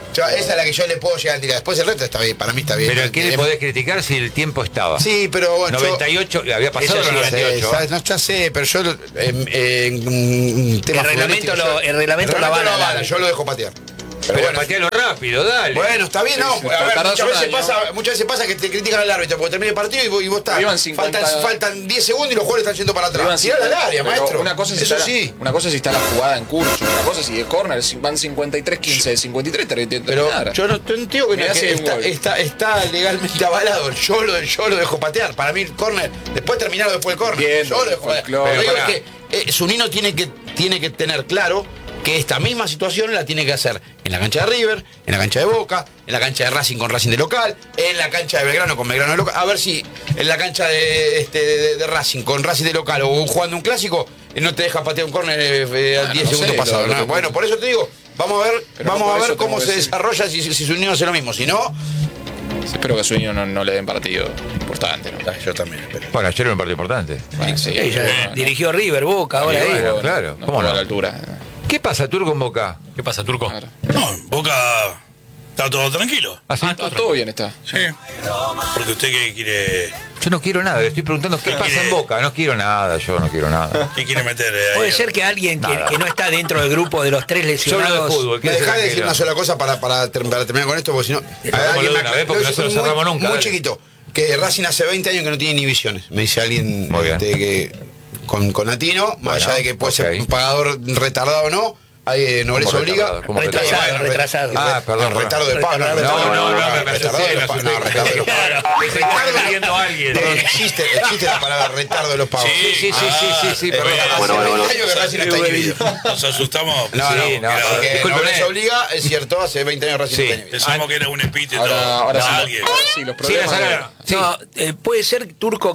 [SPEAKER 6] Yo, esa es la que yo le puedo llegar a tirar. Después el resto está bien, para mí está bien.
[SPEAKER 3] Pero ¿a qué le
[SPEAKER 6] Eh,
[SPEAKER 3] podés criticar si el tiempo estaba?
[SPEAKER 6] Sí, pero bueno. yo-
[SPEAKER 3] noventa y ocho, había pasado
[SPEAKER 1] Eso
[SPEAKER 3] los
[SPEAKER 1] sí,
[SPEAKER 3] noventa y ocho.
[SPEAKER 6] Sí, ¿sabes? No, ya sé, pero yo en, en un tema
[SPEAKER 1] El reglamento
[SPEAKER 6] futbolístico,
[SPEAKER 1] lo-
[SPEAKER 6] yo-
[SPEAKER 1] el reglamento lo avala,
[SPEAKER 6] avala,
[SPEAKER 1] dale.
[SPEAKER 6] yo lo dejo patear. Pero,
[SPEAKER 3] Pero
[SPEAKER 6] bueno,
[SPEAKER 3] patealo rápido, dale.
[SPEAKER 6] bueno, está bien, no.
[SPEAKER 4] Sí, sí,
[SPEAKER 6] a ver,
[SPEAKER 4] tardás
[SPEAKER 6] muchas,
[SPEAKER 4] un
[SPEAKER 6] veces
[SPEAKER 4] año.
[SPEAKER 6] pasa, muchas veces pasa que te critican al árbitro porque termina el partido y vos, y vos estás.
[SPEAKER 4] Iban cincuenta
[SPEAKER 6] faltan, faltan diez segundos y los jugadores están yendo para
[SPEAKER 4] Iban
[SPEAKER 6] atrás. Tirala al
[SPEAKER 4] cincuenta,
[SPEAKER 6] área,
[SPEAKER 4] pero
[SPEAKER 6] maestro.
[SPEAKER 4] Una cosa, es
[SPEAKER 6] Eso
[SPEAKER 4] está,
[SPEAKER 6] sí.
[SPEAKER 4] una cosa es si está la jugada en curso, una cosa es si de córner van cincuenta y tres quince, cincuenta y tres te te-
[SPEAKER 6] Pero
[SPEAKER 4] terminar.
[SPEAKER 6] yo no te digo que,
[SPEAKER 4] Me
[SPEAKER 6] no,
[SPEAKER 4] hace
[SPEAKER 6] que
[SPEAKER 4] un
[SPEAKER 6] está,
[SPEAKER 4] gol.
[SPEAKER 6] está, está legalmente avalado. Yo lo, yo lo dejo patear. Para mí el córner, después terminarlo después del córner.
[SPEAKER 4] Entiendo,
[SPEAKER 6] Yo lo dejo patear.
[SPEAKER 4] folclore.
[SPEAKER 6] Pero digo
[SPEAKER 3] Pero
[SPEAKER 6] es que eh, Zunino tiene que, tiene que tener claro que esta misma situación la tiene que hacer en la cancha de River, en la cancha de Boca, en la cancha de Racing con Racing de local, en la cancha de Belgrano con Belgrano de local. A ver si en la cancha de, este, de, de Racing con Racing de local o jugando un clásico eh, no te deja patear un córner eh, eh, a
[SPEAKER 4] Ah,
[SPEAKER 6] diez
[SPEAKER 4] no
[SPEAKER 6] segundos
[SPEAKER 4] sé,
[SPEAKER 6] pasados.
[SPEAKER 4] lo-
[SPEAKER 6] ¿no?
[SPEAKER 4] lo-
[SPEAKER 6] Bueno, por eso te digo, vamos a ver,
[SPEAKER 4] Pero
[SPEAKER 6] vamos
[SPEAKER 4] por
[SPEAKER 6] a
[SPEAKER 4] eso
[SPEAKER 6] ver cómo
[SPEAKER 4] tengo
[SPEAKER 6] se
[SPEAKER 4] que decir.
[SPEAKER 6] desarrolla si, si, si Zunino hace lo mismo. Si no,
[SPEAKER 4] Espero que a Sueño no, no le den partido importante, ¿no?
[SPEAKER 6] yo también espero.
[SPEAKER 3] Bueno, ayer era un partido importante.
[SPEAKER 4] Bueno, sí,
[SPEAKER 1] Ella
[SPEAKER 4] bueno,
[SPEAKER 1] dirigió River, Boca, ahora
[SPEAKER 3] Sí,
[SPEAKER 1] ahí.
[SPEAKER 3] bueno. claro,
[SPEAKER 4] no
[SPEAKER 3] ¿cómo
[SPEAKER 4] estuvo
[SPEAKER 3] no?
[SPEAKER 4] a la altura.
[SPEAKER 3] ¿Qué pasa, Turco, en Boca?
[SPEAKER 2] ¿Qué pasa, Turco?
[SPEAKER 4] Claro.
[SPEAKER 5] No, en Boca está todo tranquilo.
[SPEAKER 3] ¿Ah, sí?
[SPEAKER 4] Ah, todo bien está.
[SPEAKER 5] Sí. Porque usted qué quiere,
[SPEAKER 3] Yo no quiero nada, le estoy preguntando qué
[SPEAKER 5] ¿Qué
[SPEAKER 3] pasa
[SPEAKER 5] quiere?
[SPEAKER 3] en Boca. No quiero nada, yo no quiero nada.
[SPEAKER 5] qué quiere meter ahí.
[SPEAKER 1] Puede ser que alguien que,
[SPEAKER 3] Nada.
[SPEAKER 1] que no está dentro del grupo de los tres
[SPEAKER 3] Yo hablo de
[SPEAKER 1] lesionados.
[SPEAKER 3] fútbol.
[SPEAKER 6] ¿Me
[SPEAKER 3] ¿qué es
[SPEAKER 6] dejás de
[SPEAKER 3] el
[SPEAKER 6] decir una sola cosa para, para, ter- para terminar con esto? Porque si no.
[SPEAKER 3] Hagámoslo
[SPEAKER 6] alguien
[SPEAKER 3] de
[SPEAKER 6] me
[SPEAKER 3] una
[SPEAKER 6] acla-
[SPEAKER 3] vez, porque
[SPEAKER 6] no,
[SPEAKER 3] no se lo
[SPEAKER 6] muy-
[SPEAKER 3] cerramos nunca,
[SPEAKER 6] Muy
[SPEAKER 3] dale.
[SPEAKER 6] chiquito. Que Racing hace veinte años que no tiene inhibiciones. Me dice alguien
[SPEAKER 3] Muy bien.
[SPEAKER 6] este, que con, con Atino, más
[SPEAKER 3] Bueno,
[SPEAKER 6] allá de que puede
[SPEAKER 3] ok.
[SPEAKER 6] ser un pagador retardado o no, hay, eh, nobleza
[SPEAKER 3] ¿Cómo
[SPEAKER 6] obliga.
[SPEAKER 3] retardado? ¿Cómo
[SPEAKER 1] Retrasado,
[SPEAKER 6] Bueno, re-
[SPEAKER 1] retrasado.
[SPEAKER 3] Ah, perdón,
[SPEAKER 6] no, retardo de pago.
[SPEAKER 1] Retardado de
[SPEAKER 6] retardo-
[SPEAKER 3] pago. No, no, no, me
[SPEAKER 6] retardado de
[SPEAKER 3] asusté,
[SPEAKER 6] pago.
[SPEAKER 3] me
[SPEAKER 6] No,
[SPEAKER 3] asusté.
[SPEAKER 6] retardo de los pagos.
[SPEAKER 3] Se está refiriendo a alguien.
[SPEAKER 6] Perdón, existe, existe la palabra retardo de los pagos.
[SPEAKER 3] Sí, sí, sí, sí, sí, sí,
[SPEAKER 6] Eh,
[SPEAKER 3] perdón.
[SPEAKER 6] hace veinte años que Racing no está inhibido.
[SPEAKER 5] Nos asustamos.
[SPEAKER 6] No, no,
[SPEAKER 3] Sí, no,
[SPEAKER 6] así
[SPEAKER 3] no,
[SPEAKER 6] que
[SPEAKER 3] discúlpeme.
[SPEAKER 6] nobleza obliga, es cierto, hace veinte años Racing
[SPEAKER 3] Sí.
[SPEAKER 6] no está inhibido.
[SPEAKER 5] Pensamos que era un epíteto.
[SPEAKER 4] Ahora, ahora
[SPEAKER 5] de
[SPEAKER 4] sí,
[SPEAKER 5] alguien.
[SPEAKER 4] ahora sí, los
[SPEAKER 3] Sí,
[SPEAKER 4] problemas.
[SPEAKER 3] la
[SPEAKER 4] de-
[SPEAKER 3] sala- sí.
[SPEAKER 1] No, eh, puede ser, Turco,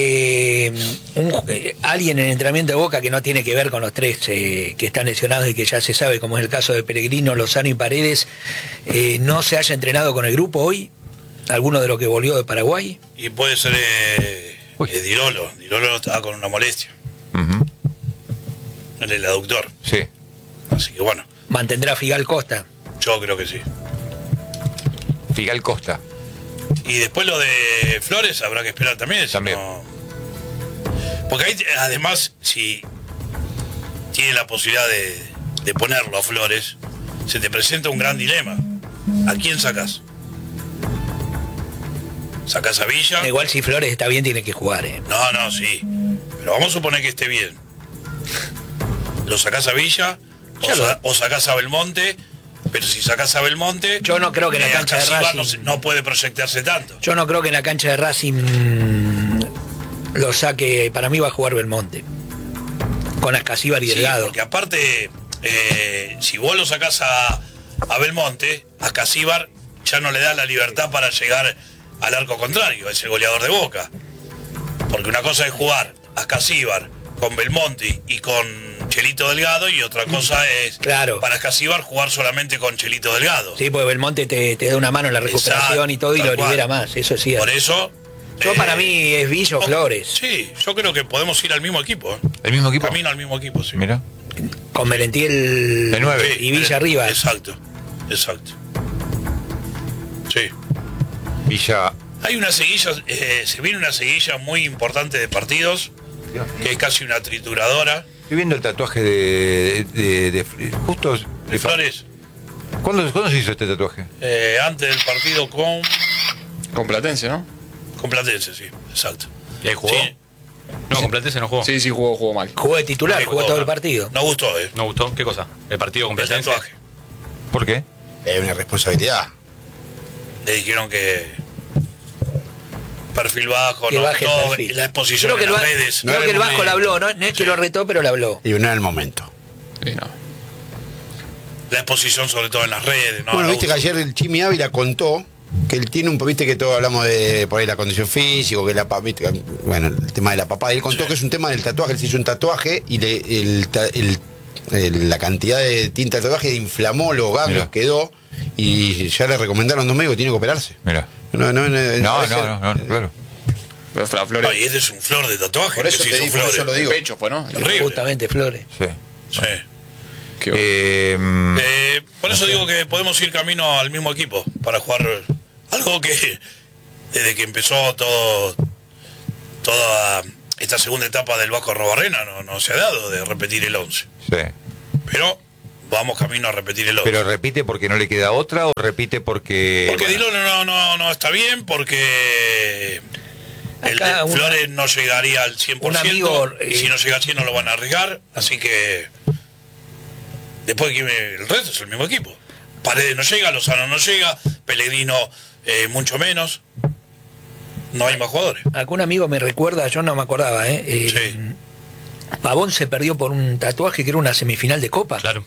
[SPEAKER 1] que mm, un- eh, alguien en el entrenamiento de Boca que no tiene que ver con los tres eh, que están lesionados y que ya se sabe, como es el caso de Peregrino, Lozano y Paredes, eh, no se haya entrenado con el grupo hoy, alguno de los que volvió de Paraguay.
[SPEAKER 5] Y puede ser eh,
[SPEAKER 3] Uy.
[SPEAKER 5] eh, Dirolo. Dirolo estaba con una molestia
[SPEAKER 3] Ujú,
[SPEAKER 5] en el aductor.
[SPEAKER 3] sí.
[SPEAKER 5] Así que bueno,
[SPEAKER 1] Mantendrá Figal Costa.
[SPEAKER 5] yo creo que sí.
[SPEAKER 3] Figal Costa.
[SPEAKER 5] Y después lo de Flores habrá que esperar también. si
[SPEAKER 3] También.
[SPEAKER 5] no- Porque ahí, además, si tiene la posibilidad de, de ponerlo a Flores, se te presenta un gran dilema. ¿A quién sacas? ¿Sacás a Villa?
[SPEAKER 1] Igual si Flores está bien, tiene que jugar. eh.
[SPEAKER 5] No, no, sí. Pero vamos a suponer que esté bien. ¿Lo sacás a Villa? O,
[SPEAKER 1] Ya lo-
[SPEAKER 5] sa- o sacás a Belmonte? Pero si sacás a Belmonte...
[SPEAKER 1] Yo no creo que en la
[SPEAKER 5] eh,
[SPEAKER 1] cancha de
[SPEAKER 5] Acasibar
[SPEAKER 1] Racing-
[SPEAKER 5] no, se- no puede proyectarse tanto.
[SPEAKER 1] Yo no creo que en la cancha de Racing mm, lo saque, para mí va a jugar Belmonte. Con Ascasíbar y
[SPEAKER 5] Sí,
[SPEAKER 1] Delgado.
[SPEAKER 5] porque aparte, eh, si vos lo sacás a, a Belmonte, a Casíbar ya no le da la libertad para llegar al arco contrario, es el goleador de Boca. Porque una cosa es jugar a Casíbar con Belmonte y con Chelito Delgado, y otra cosa es
[SPEAKER 1] Claro.
[SPEAKER 5] para Casíbar jugar solamente con Chelito Delgado.
[SPEAKER 1] Sí, porque Belmonte te, te da una mano en la recuperación
[SPEAKER 5] Exacto,
[SPEAKER 1] y todo y
[SPEAKER 5] tal
[SPEAKER 1] lo
[SPEAKER 5] cual.
[SPEAKER 1] libera más, eso sí.
[SPEAKER 5] Por eso...
[SPEAKER 1] Yo
[SPEAKER 5] eh,
[SPEAKER 1] para mí es Villa o
[SPEAKER 5] no,
[SPEAKER 1] Flores.
[SPEAKER 5] Sí, yo creo que podemos ir al mismo equipo. ¿eh?
[SPEAKER 3] ¿El mismo equipo?
[SPEAKER 5] Camino al mismo equipo, sí.
[SPEAKER 3] Mira.
[SPEAKER 1] Con Merentiel
[SPEAKER 3] De nueve.
[SPEAKER 5] Sí,
[SPEAKER 1] y Villa
[SPEAKER 5] eh,
[SPEAKER 1] arriba.
[SPEAKER 5] Exacto, exacto. Sí.
[SPEAKER 3] Villa.
[SPEAKER 5] Hay una seguilla, eh, se viene una seguilla muy importante de partidos, que es casi una trituradora.
[SPEAKER 3] Estoy viendo el tatuaje de. de, de- de- justo.
[SPEAKER 5] De Flores,
[SPEAKER 3] ¿Cuándo, ¿Cuándo se hizo este tatuaje?
[SPEAKER 5] eh, antes del partido con,
[SPEAKER 4] Con Platense, ¿no?
[SPEAKER 5] con Platense, sí, exacto.
[SPEAKER 2] ¿Y ahí jugó?
[SPEAKER 5] Sí.
[SPEAKER 2] No, con Platense no jugó.
[SPEAKER 4] Sí, sí, jugó, jugó mal.
[SPEAKER 1] Jugó de titular,
[SPEAKER 5] Sí,
[SPEAKER 1] jugó
[SPEAKER 5] jugó,
[SPEAKER 1] todo
[SPEAKER 5] no.
[SPEAKER 1] el partido.
[SPEAKER 5] No gustó, ¿eh?
[SPEAKER 2] ¿No gustó? ¿Qué cosa? ¿El partido con
[SPEAKER 5] El
[SPEAKER 2] Platense?
[SPEAKER 5] tatuaje.
[SPEAKER 3] ¿Por qué?
[SPEAKER 6] Es una responsabilidad.
[SPEAKER 5] Le dijeron que perfil bajo,
[SPEAKER 1] Que
[SPEAKER 5] no,
[SPEAKER 1] baje el
[SPEAKER 5] no,
[SPEAKER 1] perfil.
[SPEAKER 5] la exposición
[SPEAKER 1] Creo que,
[SPEAKER 5] en
[SPEAKER 1] el,
[SPEAKER 5] las
[SPEAKER 1] Va-
[SPEAKER 5] redes.
[SPEAKER 1] creo
[SPEAKER 6] No
[SPEAKER 1] que
[SPEAKER 6] era
[SPEAKER 1] el
[SPEAKER 6] el
[SPEAKER 1] Vasco
[SPEAKER 6] momento.
[SPEAKER 1] le habló, ¿no? No es que lo retó, pero le habló.
[SPEAKER 6] Y no era el momento.
[SPEAKER 4] Sí, no.
[SPEAKER 5] La exposición sobre todo en las redes, ¿no?
[SPEAKER 6] bueno,
[SPEAKER 5] no
[SPEAKER 6] viste que
[SPEAKER 5] gusta.
[SPEAKER 6] ayer el Chimi Ávila contó que él tiene un, viste que todos hablamos de por ahí la condición física, que la pa- viste, bueno, el tema de la papá, él contó
[SPEAKER 5] Sí.
[SPEAKER 6] que es un tema del tatuaje, él se hizo un tatuaje y le, el, ta- el- el- la cantidad de tinta del tatuaje inflamó los ganglios,
[SPEAKER 3] Mirá.
[SPEAKER 6] quedó y ya le recomendaron a dos médicos que tiene que operarse.
[SPEAKER 3] Mira.
[SPEAKER 6] No, no, no,
[SPEAKER 3] No, no, no, no, claro.
[SPEAKER 4] Pero Fra- Flores.
[SPEAKER 5] No, y este es un flor de tatuaje.
[SPEAKER 6] Por
[SPEAKER 5] que
[SPEAKER 6] eso
[SPEAKER 5] se
[SPEAKER 6] te
[SPEAKER 5] hizo
[SPEAKER 6] digo, por
[SPEAKER 5] Flores.
[SPEAKER 6] eso lo digo.
[SPEAKER 4] Pecho, pues, ¿no?
[SPEAKER 5] Horrible.
[SPEAKER 1] Justamente Flores.
[SPEAKER 3] Sí.
[SPEAKER 5] Sí.
[SPEAKER 4] Qué bueno.
[SPEAKER 3] Eh,
[SPEAKER 5] Eh, por eso digo que podemos ir camino al mismo equipo para jugar algo que desde que empezó todo toda esta segunda etapa del Vasco Arrobarrena no, no se ha dado de repetir el once.
[SPEAKER 3] sí.
[SPEAKER 5] Pero vamos camino a repetir el once.
[SPEAKER 3] Pero repite porque no le queda otra o repite porque...
[SPEAKER 5] Porque
[SPEAKER 3] bueno,
[SPEAKER 5] Dilon no, no, no está bien, porque el
[SPEAKER 1] Acá
[SPEAKER 5] de
[SPEAKER 1] una-
[SPEAKER 5] Flores no llegaría al cien por
[SPEAKER 1] un
[SPEAKER 5] ciento,
[SPEAKER 1] amigo,
[SPEAKER 5] y
[SPEAKER 1] eh,
[SPEAKER 5] si no llega al cien no lo van a arriesgar, así que después que el resto es el mismo equipo. Paredes no llega, Lozano no llega, Pellegrino eh, mucho menos, no hay más jugadores.
[SPEAKER 1] Acá un amigo me recuerda, yo no me acordaba, ¿eh? Eh,
[SPEAKER 5] Sí.
[SPEAKER 1] Pavón se perdió por un tatuaje que era una semifinal de Copa.
[SPEAKER 2] Claro.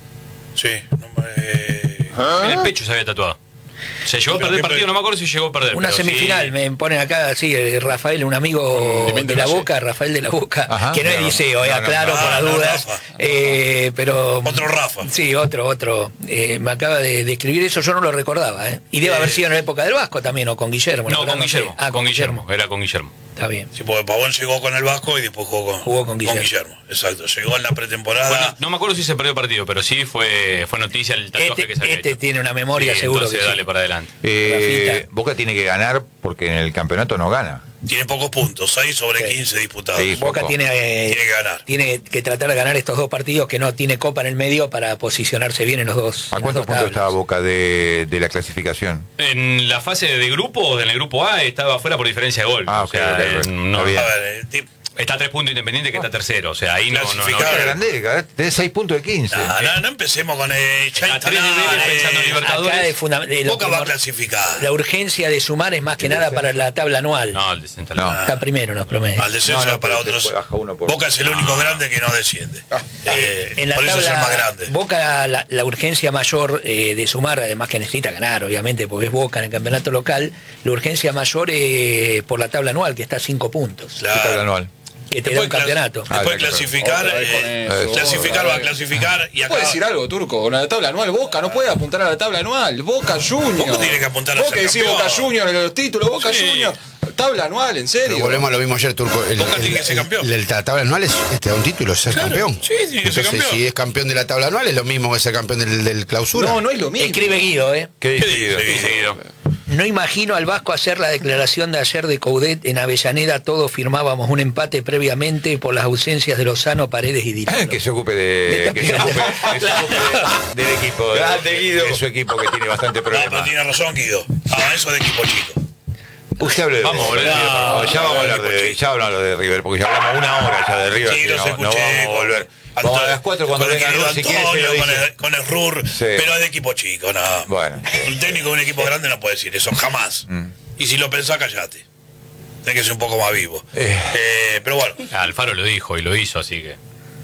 [SPEAKER 5] Sí, no me- eh,
[SPEAKER 2] En el pecho se había tatuado. Se llegó a
[SPEAKER 5] Pero
[SPEAKER 2] perder el
[SPEAKER 5] que-
[SPEAKER 2] partido, no me acuerdo si llegó a perder.
[SPEAKER 1] Una
[SPEAKER 2] pero
[SPEAKER 1] semifinal,
[SPEAKER 2] sí.
[SPEAKER 1] me ponen acá, sí, eh, Rafael, un amigo
[SPEAKER 4] Clemente
[SPEAKER 1] de la
[SPEAKER 4] Valle.
[SPEAKER 1] Boca, Rafael de la Boca,
[SPEAKER 3] Ajá,
[SPEAKER 1] que no es
[SPEAKER 3] no,
[SPEAKER 1] Liceo, eh,
[SPEAKER 3] no, no,
[SPEAKER 1] aclaro
[SPEAKER 5] no,
[SPEAKER 1] por las
[SPEAKER 5] no,
[SPEAKER 1] dudas,
[SPEAKER 5] Rafa.
[SPEAKER 1] eh, pero...
[SPEAKER 5] Otro Rafa.
[SPEAKER 1] Sí, otro, otro. Eh, me acaba de, de escribir eso, yo no lo recordaba, ¿eh? Y debe
[SPEAKER 5] Eh,
[SPEAKER 1] haber sido en la época del Vasco también, o con Guillermo. la
[SPEAKER 2] No,
[SPEAKER 1] verdad
[SPEAKER 2] con
[SPEAKER 1] sé.
[SPEAKER 2] Guillermo.
[SPEAKER 1] Ah,
[SPEAKER 2] con Guillermo. Era con Guillermo.
[SPEAKER 1] Está bien.
[SPEAKER 5] Sí, porque Pavón llegó con el Vasco y después jugó con,
[SPEAKER 1] Jugó con Guillermo.
[SPEAKER 5] Exacto, llegó en la
[SPEAKER 2] Fue
[SPEAKER 5] pretemporada.
[SPEAKER 2] no, no me acuerdo si se perdió el partido, pero sí fue, fue noticia el tatuaje
[SPEAKER 1] Este,
[SPEAKER 2] que se había
[SPEAKER 1] este
[SPEAKER 2] hecho.
[SPEAKER 1] tiene una memoria
[SPEAKER 2] Sí,
[SPEAKER 1] seguro
[SPEAKER 2] entonces
[SPEAKER 1] que
[SPEAKER 2] dale
[SPEAKER 1] sí.
[SPEAKER 2] para adelante.
[SPEAKER 3] eh,
[SPEAKER 1] Rafita.
[SPEAKER 3] Boca tiene que ganar porque en el campeonato no gana.
[SPEAKER 5] Tiene pocos puntos, seis sobre
[SPEAKER 1] Sí.
[SPEAKER 5] quince disputados.
[SPEAKER 3] Sí.
[SPEAKER 1] Boca
[SPEAKER 3] poco.
[SPEAKER 1] tiene, eh,
[SPEAKER 5] Tiene que ganar.
[SPEAKER 1] tiene que tratar de ganar estos dos partidos que no tiene Copa en el medio para posicionarse bien en los dos.
[SPEAKER 3] ¿A
[SPEAKER 1] en las
[SPEAKER 3] cuántos
[SPEAKER 1] dos
[SPEAKER 3] puntos
[SPEAKER 1] tablas.
[SPEAKER 3] estaba Boca de, de la clasificación?
[SPEAKER 2] En la fase de grupos, en el grupo A, estaba fuera por diferencia de gol.
[SPEAKER 3] Ah,
[SPEAKER 2] o
[SPEAKER 3] ok,
[SPEAKER 2] sea,
[SPEAKER 3] ok,
[SPEAKER 2] eh,
[SPEAKER 3] ok.
[SPEAKER 2] no-
[SPEAKER 3] Está bien.
[SPEAKER 5] A ver, el tip-
[SPEAKER 2] está a tres puntos Independiente que está tercero. O sea, ahí no, no, no,
[SPEAKER 5] Clasificado.
[SPEAKER 3] Boca grande, cara, tenés seis puntos de quince.
[SPEAKER 5] No, no, no empecemos con el ya
[SPEAKER 2] A tres
[SPEAKER 5] instalado,
[SPEAKER 2] niveles pensando en
[SPEAKER 5] eh,
[SPEAKER 2] Libertadores.
[SPEAKER 1] Acá es funda- de lo
[SPEAKER 5] Boca
[SPEAKER 1] que
[SPEAKER 5] va a
[SPEAKER 1] no-
[SPEAKER 5] clasificar.
[SPEAKER 1] La urgencia de sumar es más que nada para la tabla anual.
[SPEAKER 2] No, el descentralizado.
[SPEAKER 3] No.
[SPEAKER 1] Está primero en los promedios.
[SPEAKER 5] Al descenso
[SPEAKER 3] No, no,
[SPEAKER 5] para
[SPEAKER 3] pero
[SPEAKER 5] otros.
[SPEAKER 3] después baja uno por-
[SPEAKER 5] Boca es el único grande que no desciende. Eh,
[SPEAKER 1] En la
[SPEAKER 5] por eso es el
[SPEAKER 1] tabla,
[SPEAKER 5] más grande.
[SPEAKER 1] Boca, la, la urgencia mayor eh, de sumar, además que necesita ganar, obviamente, porque es Boca en el campeonato local, la urgencia mayor es por la tabla anual, que está a cinco puntos,
[SPEAKER 5] Claro.
[SPEAKER 3] ¿Qué tal anual?
[SPEAKER 1] que te da un
[SPEAKER 5] clas-
[SPEAKER 1] campeonato.
[SPEAKER 3] Ah,
[SPEAKER 5] Después
[SPEAKER 3] claro.
[SPEAKER 5] clasificar,
[SPEAKER 4] Otra vez con
[SPEAKER 5] eh,
[SPEAKER 4] eso,
[SPEAKER 5] clasificar
[SPEAKER 4] otra
[SPEAKER 5] va a
[SPEAKER 4] vez.
[SPEAKER 5] clasificar y acá.
[SPEAKER 4] ¿Puede decir algo, Turco? Con la tabla anual, Boca no puede apuntar a la tabla anual. Boca Junior.
[SPEAKER 5] Boca tiene que apuntar a
[SPEAKER 4] Vos
[SPEAKER 5] ser
[SPEAKER 4] que decís
[SPEAKER 5] campeón.
[SPEAKER 4] Boca Junior en los títulos, Boca
[SPEAKER 5] Sí.
[SPEAKER 4] Junior. Tabla anual, en serio.
[SPEAKER 6] Pero volvemos a lo mismo ayer, Turco. El,
[SPEAKER 5] Boca tiene
[SPEAKER 6] el-
[SPEAKER 5] que ser
[SPEAKER 6] el-
[SPEAKER 5] campeón.
[SPEAKER 6] el- la tabla anual es, te da un título, es ser
[SPEAKER 5] Claro,
[SPEAKER 6] campeón.
[SPEAKER 5] sí, tiene que ser
[SPEAKER 6] Entonces,
[SPEAKER 5] campeón.
[SPEAKER 6] si es campeón de la tabla anual, es lo mismo que ser campeón del, del clausura.
[SPEAKER 4] No, no es lo mismo.
[SPEAKER 1] Escribe Guido, ¿eh?
[SPEAKER 3] ¿Qué
[SPEAKER 5] ¿Qué
[SPEAKER 3] decidido?
[SPEAKER 5] dice?
[SPEAKER 2] Sí, seguido.
[SPEAKER 1] No imagino al Vasco hacer la declaración de ayer de Coudet en Avellaneda. Todos firmábamos un empate previamente por las ausencias de Lozano, Paredes y Dilon.
[SPEAKER 3] Que se ocupe de, que se ocupe, que se ocupe de- del equipo, de,
[SPEAKER 6] Grande, Guido.
[SPEAKER 3] de su equipo que tiene bastante
[SPEAKER 5] No, pero
[SPEAKER 3] problemas.
[SPEAKER 5] tiene razón, Guido. Ah, eso de equipo chico.
[SPEAKER 3] Usted hable de
[SPEAKER 2] Vamos,
[SPEAKER 3] River,
[SPEAKER 2] boludo.
[SPEAKER 3] por favor. Ya vamos a hablar de, ya hablamos de River, porque ya hablamos una hora ya de River.
[SPEAKER 5] Sí,
[SPEAKER 3] que
[SPEAKER 5] los
[SPEAKER 3] no, no
[SPEAKER 5] escuché.
[SPEAKER 3] vamos a
[SPEAKER 5] con
[SPEAKER 3] volver. Vamos a las cuatro cuando
[SPEAKER 5] con el
[SPEAKER 3] venga
[SPEAKER 5] querido
[SPEAKER 3] Rur, si quiere se lo
[SPEAKER 5] Antonio, con
[SPEAKER 3] dice.
[SPEAKER 5] el, con el Rur, pero es de equipo chico, no.
[SPEAKER 3] Bueno.
[SPEAKER 5] Un técnico de un equipo grande no puede decir eso, jamás.
[SPEAKER 3] Mm.
[SPEAKER 5] Y si lo pensás, callate. Tenés que ser un poco más vivo.
[SPEAKER 3] Eh.
[SPEAKER 5] Eh, pero bueno,
[SPEAKER 2] Alfaro lo dijo y lo hizo, así que.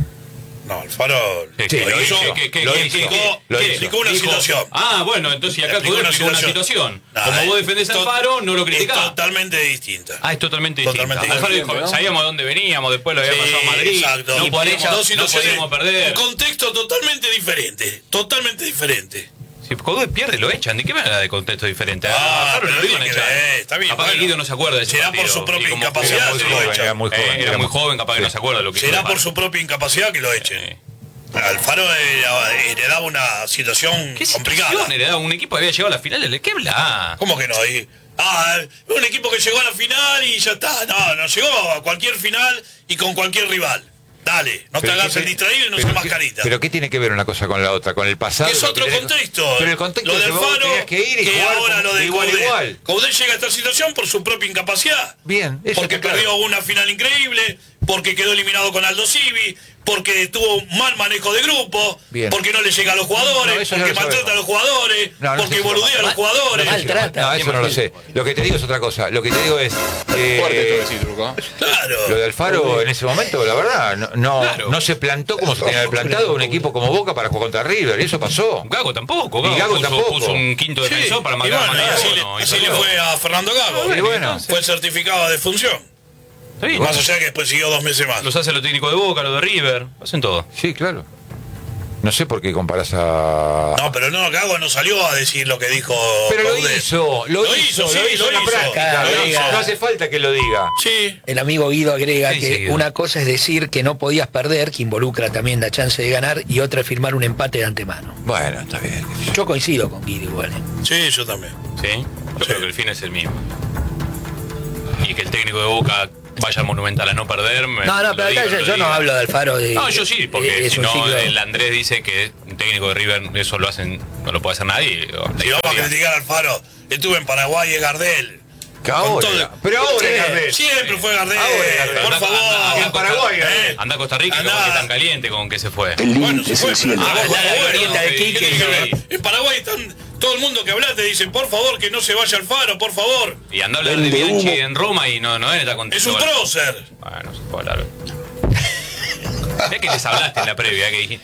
[SPEAKER 5] no, Alfaro
[SPEAKER 2] Sí,
[SPEAKER 5] lo
[SPEAKER 2] lo
[SPEAKER 5] hizo,
[SPEAKER 2] hizo. ¿Qué- qué-
[SPEAKER 5] lo
[SPEAKER 2] qué-
[SPEAKER 5] explicó,
[SPEAKER 2] qué-
[SPEAKER 3] lo
[SPEAKER 5] qué-
[SPEAKER 3] hizo.
[SPEAKER 5] explicó una
[SPEAKER 2] Dijo-
[SPEAKER 5] situación.
[SPEAKER 2] Ah, bueno, entonces y acá
[SPEAKER 5] Explicó
[SPEAKER 2] Coudet
[SPEAKER 5] una
[SPEAKER 2] explicó una
[SPEAKER 5] situación.
[SPEAKER 2] situación.
[SPEAKER 5] Nah,
[SPEAKER 2] Como vos
[SPEAKER 5] es
[SPEAKER 2] defendés a
[SPEAKER 5] to-
[SPEAKER 2] Alfaro, no lo
[SPEAKER 5] Es
[SPEAKER 2] criticás.
[SPEAKER 5] totalmente distinta.
[SPEAKER 2] Ah, es totalmente distinto.
[SPEAKER 5] Totalmente
[SPEAKER 2] Alfaro
[SPEAKER 4] distinto,
[SPEAKER 2] dijo,
[SPEAKER 4] ¿no?
[SPEAKER 2] sabíamos de dónde veníamos, después lo había pasado a Madrid.
[SPEAKER 5] Exacto.
[SPEAKER 2] No
[SPEAKER 5] Y por
[SPEAKER 2] podíamos,
[SPEAKER 5] eso,
[SPEAKER 2] no
[SPEAKER 5] dos situaciones,
[SPEAKER 2] podíamos perder.
[SPEAKER 5] un contexto totalmente diferente. Totalmente diferente.
[SPEAKER 2] Si Coudet pierde, lo echan. ¿De qué manera de contexto diferente?
[SPEAKER 5] Ah,
[SPEAKER 2] A Alfaro
[SPEAKER 5] pero
[SPEAKER 2] no lo iban a
[SPEAKER 5] tiene que
[SPEAKER 2] echar.
[SPEAKER 5] ver, está bien,
[SPEAKER 2] Capaz
[SPEAKER 5] bueno.
[SPEAKER 2] que Guido no se acuerda de ese
[SPEAKER 5] Será por
[SPEAKER 2] partido.
[SPEAKER 5] su propia
[SPEAKER 2] Y como-
[SPEAKER 5] incapacidad,
[SPEAKER 2] Era
[SPEAKER 5] se
[SPEAKER 2] muy
[SPEAKER 5] lo
[SPEAKER 2] joven,
[SPEAKER 5] echan.
[SPEAKER 3] Era muy joven.
[SPEAKER 2] Eh, era
[SPEAKER 3] era
[SPEAKER 2] muy joven, capaz que no se acuerda de lo que hizo
[SPEAKER 5] Será
[SPEAKER 2] Alfaro.
[SPEAKER 5] por su propia incapacidad que lo echen.
[SPEAKER 2] Eh,
[SPEAKER 5] Alfaro era- heredaba una situación
[SPEAKER 2] ¿Qué
[SPEAKER 5] complicada.
[SPEAKER 2] situación heredaba un equipo que había llegado a la final? ¿De qué habla?
[SPEAKER 5] ¿Cómo que no? Y- ah, un equipo que llegó a la final y ya está. No, no llegó a cualquier final y con cualquier rival. Dale, no te
[SPEAKER 3] Pero
[SPEAKER 5] hagas
[SPEAKER 3] qué-
[SPEAKER 5] el distraído y no
[SPEAKER 3] pero
[SPEAKER 5] seas
[SPEAKER 3] qué-
[SPEAKER 5] mascarita.
[SPEAKER 3] Pero ¿qué tiene que ver una cosa con la otra? Con el pasado.
[SPEAKER 5] Que es
[SPEAKER 3] lo
[SPEAKER 5] otro
[SPEAKER 3] tenés-
[SPEAKER 5] contexto.
[SPEAKER 3] Pero el contexto
[SPEAKER 5] lo
[SPEAKER 3] es
[SPEAKER 5] del
[SPEAKER 3] que vos
[SPEAKER 5] Faro,
[SPEAKER 3] tenías que ir y
[SPEAKER 5] que
[SPEAKER 3] jugar
[SPEAKER 5] ahora
[SPEAKER 3] con-
[SPEAKER 5] lo de
[SPEAKER 3] de igual a
[SPEAKER 5] Coudet.
[SPEAKER 3] igual.
[SPEAKER 5] Coudet llega a esta situación por su propia incapacidad.
[SPEAKER 3] Bien, eso
[SPEAKER 5] Porque
[SPEAKER 3] está claro.
[SPEAKER 5] perdió una final increíble, porque quedó eliminado con Aldo Civi, porque tuvo mal manejo de grupo,
[SPEAKER 3] Bien.
[SPEAKER 5] porque no le llega a los jugadores,
[SPEAKER 3] No, eso ya
[SPEAKER 5] porque
[SPEAKER 3] lo
[SPEAKER 5] maltrata a
[SPEAKER 3] sabemos.
[SPEAKER 5] los jugadores,
[SPEAKER 3] No, no
[SPEAKER 5] porque
[SPEAKER 3] sé si
[SPEAKER 5] boludea a
[SPEAKER 3] lo-
[SPEAKER 5] los jugadores.
[SPEAKER 1] Mal- maltrata.
[SPEAKER 3] No, eso no lo sé. Lo que te digo es otra cosa. Lo que te digo es. eh,
[SPEAKER 4] Fuerte esto que decís, Turco. ¿eh?
[SPEAKER 5] Claro.
[SPEAKER 3] Lo de Alfaro en ese momento, la verdad, no, no,
[SPEAKER 2] Claro.
[SPEAKER 3] no se plantó como se tenía que haber plantado un equipo como Boca para jugar contra River, y eso pasó.
[SPEAKER 2] Gago tampoco.
[SPEAKER 3] Y Gago
[SPEAKER 2] puso,
[SPEAKER 3] tampoco.
[SPEAKER 2] puso un quinto
[SPEAKER 5] Sí,
[SPEAKER 2] defensor para
[SPEAKER 5] y
[SPEAKER 2] matar
[SPEAKER 5] bueno,
[SPEAKER 2] a
[SPEAKER 5] y así,
[SPEAKER 2] Maradona,
[SPEAKER 5] le,
[SPEAKER 2] y
[SPEAKER 5] así le
[SPEAKER 2] salió.
[SPEAKER 5] fue a Fernando Gago.
[SPEAKER 3] Y bueno.
[SPEAKER 5] Fue certificado de función.
[SPEAKER 2] Está bien.
[SPEAKER 5] Más allá que después siguió dos meses más.
[SPEAKER 2] Los hace lo técnico de Boca, lo de River, hacen todo.
[SPEAKER 3] Sí, claro. No sé por qué comparas a...
[SPEAKER 5] No, pero no, Gago no salió a decir lo que dijo.
[SPEAKER 3] Pero lo
[SPEAKER 5] Coudet.
[SPEAKER 3] hizo, lo,
[SPEAKER 5] Lo
[SPEAKER 3] hizo,
[SPEAKER 5] hizo, sí,
[SPEAKER 3] lo hizo
[SPEAKER 5] lo
[SPEAKER 3] en la
[SPEAKER 5] hizo.
[SPEAKER 3] práctica.
[SPEAKER 1] Claro,
[SPEAKER 3] Lo
[SPEAKER 1] diga.
[SPEAKER 3] hizo. No hace falta que lo diga.
[SPEAKER 5] Sí.
[SPEAKER 1] El amigo Guido agrega
[SPEAKER 2] Sí,
[SPEAKER 1] que
[SPEAKER 2] sí, Guido.
[SPEAKER 1] una cosa es decir que no podías perder, que involucra también la chance de ganar, y otra es firmar un empate de antemano.
[SPEAKER 3] Bueno, está bien.
[SPEAKER 1] Yo coincido con Guido igual. ¿eh?
[SPEAKER 5] Sí, yo también.
[SPEAKER 2] Sí, yo creo que el fin es el mismo. Y que el técnico de Boca vaya al Monumental a no perder. me-
[SPEAKER 1] No, no,
[SPEAKER 2] lo
[SPEAKER 1] pero acá
[SPEAKER 2] diga,
[SPEAKER 1] yo,
[SPEAKER 2] lo
[SPEAKER 1] yo no
[SPEAKER 2] diga.
[SPEAKER 1] hablo de Alfaro. De,
[SPEAKER 2] No, yo sí, porque
[SPEAKER 1] es
[SPEAKER 2] si
[SPEAKER 1] un
[SPEAKER 2] no,
[SPEAKER 1] ciclo-
[SPEAKER 2] el Andrés dice que un técnico de River eso lo hacen, no lo puede hacer nadie. digo, la
[SPEAKER 5] Si vamos a
[SPEAKER 2] historia.
[SPEAKER 5] criticar al Faro, estuve en Paraguay, es Gardel.
[SPEAKER 3] Que ahora,
[SPEAKER 5] Con todo-
[SPEAKER 3] pero ahora
[SPEAKER 5] Sí,
[SPEAKER 3] es Gardel.
[SPEAKER 5] Siempre fue Gardel.
[SPEAKER 3] Ahora es Gardel.
[SPEAKER 5] Por
[SPEAKER 2] Anda-
[SPEAKER 5] favor.
[SPEAKER 2] anda- anda
[SPEAKER 3] en Paraguay,
[SPEAKER 5] Eh,
[SPEAKER 2] Anda a Costa Rica,
[SPEAKER 5] Andá.
[SPEAKER 2] como que tan caliente con que se fue.
[SPEAKER 7] El
[SPEAKER 5] Bueno,
[SPEAKER 7] límite
[SPEAKER 5] se
[SPEAKER 7] es
[SPEAKER 5] fue.
[SPEAKER 7] el cielo.
[SPEAKER 5] Ah,
[SPEAKER 1] Andá a la
[SPEAKER 5] bueno,
[SPEAKER 1] glorieta de
[SPEAKER 5] ¿qué
[SPEAKER 1] Quique
[SPEAKER 5] tiene
[SPEAKER 1] y-
[SPEAKER 5] que ver? En Paraguay están todo el mundo que habla te dicen, por favor, que no se vaya al Faro, por favor.
[SPEAKER 2] Y anda a hablar de
[SPEAKER 7] Vende
[SPEAKER 2] Bianchi
[SPEAKER 7] humo.
[SPEAKER 2] en Roma y no, no está contento.
[SPEAKER 5] Es un prócer.
[SPEAKER 2] Bueno, se puede hablar. Es que les hablaste en la previa, que dijiste.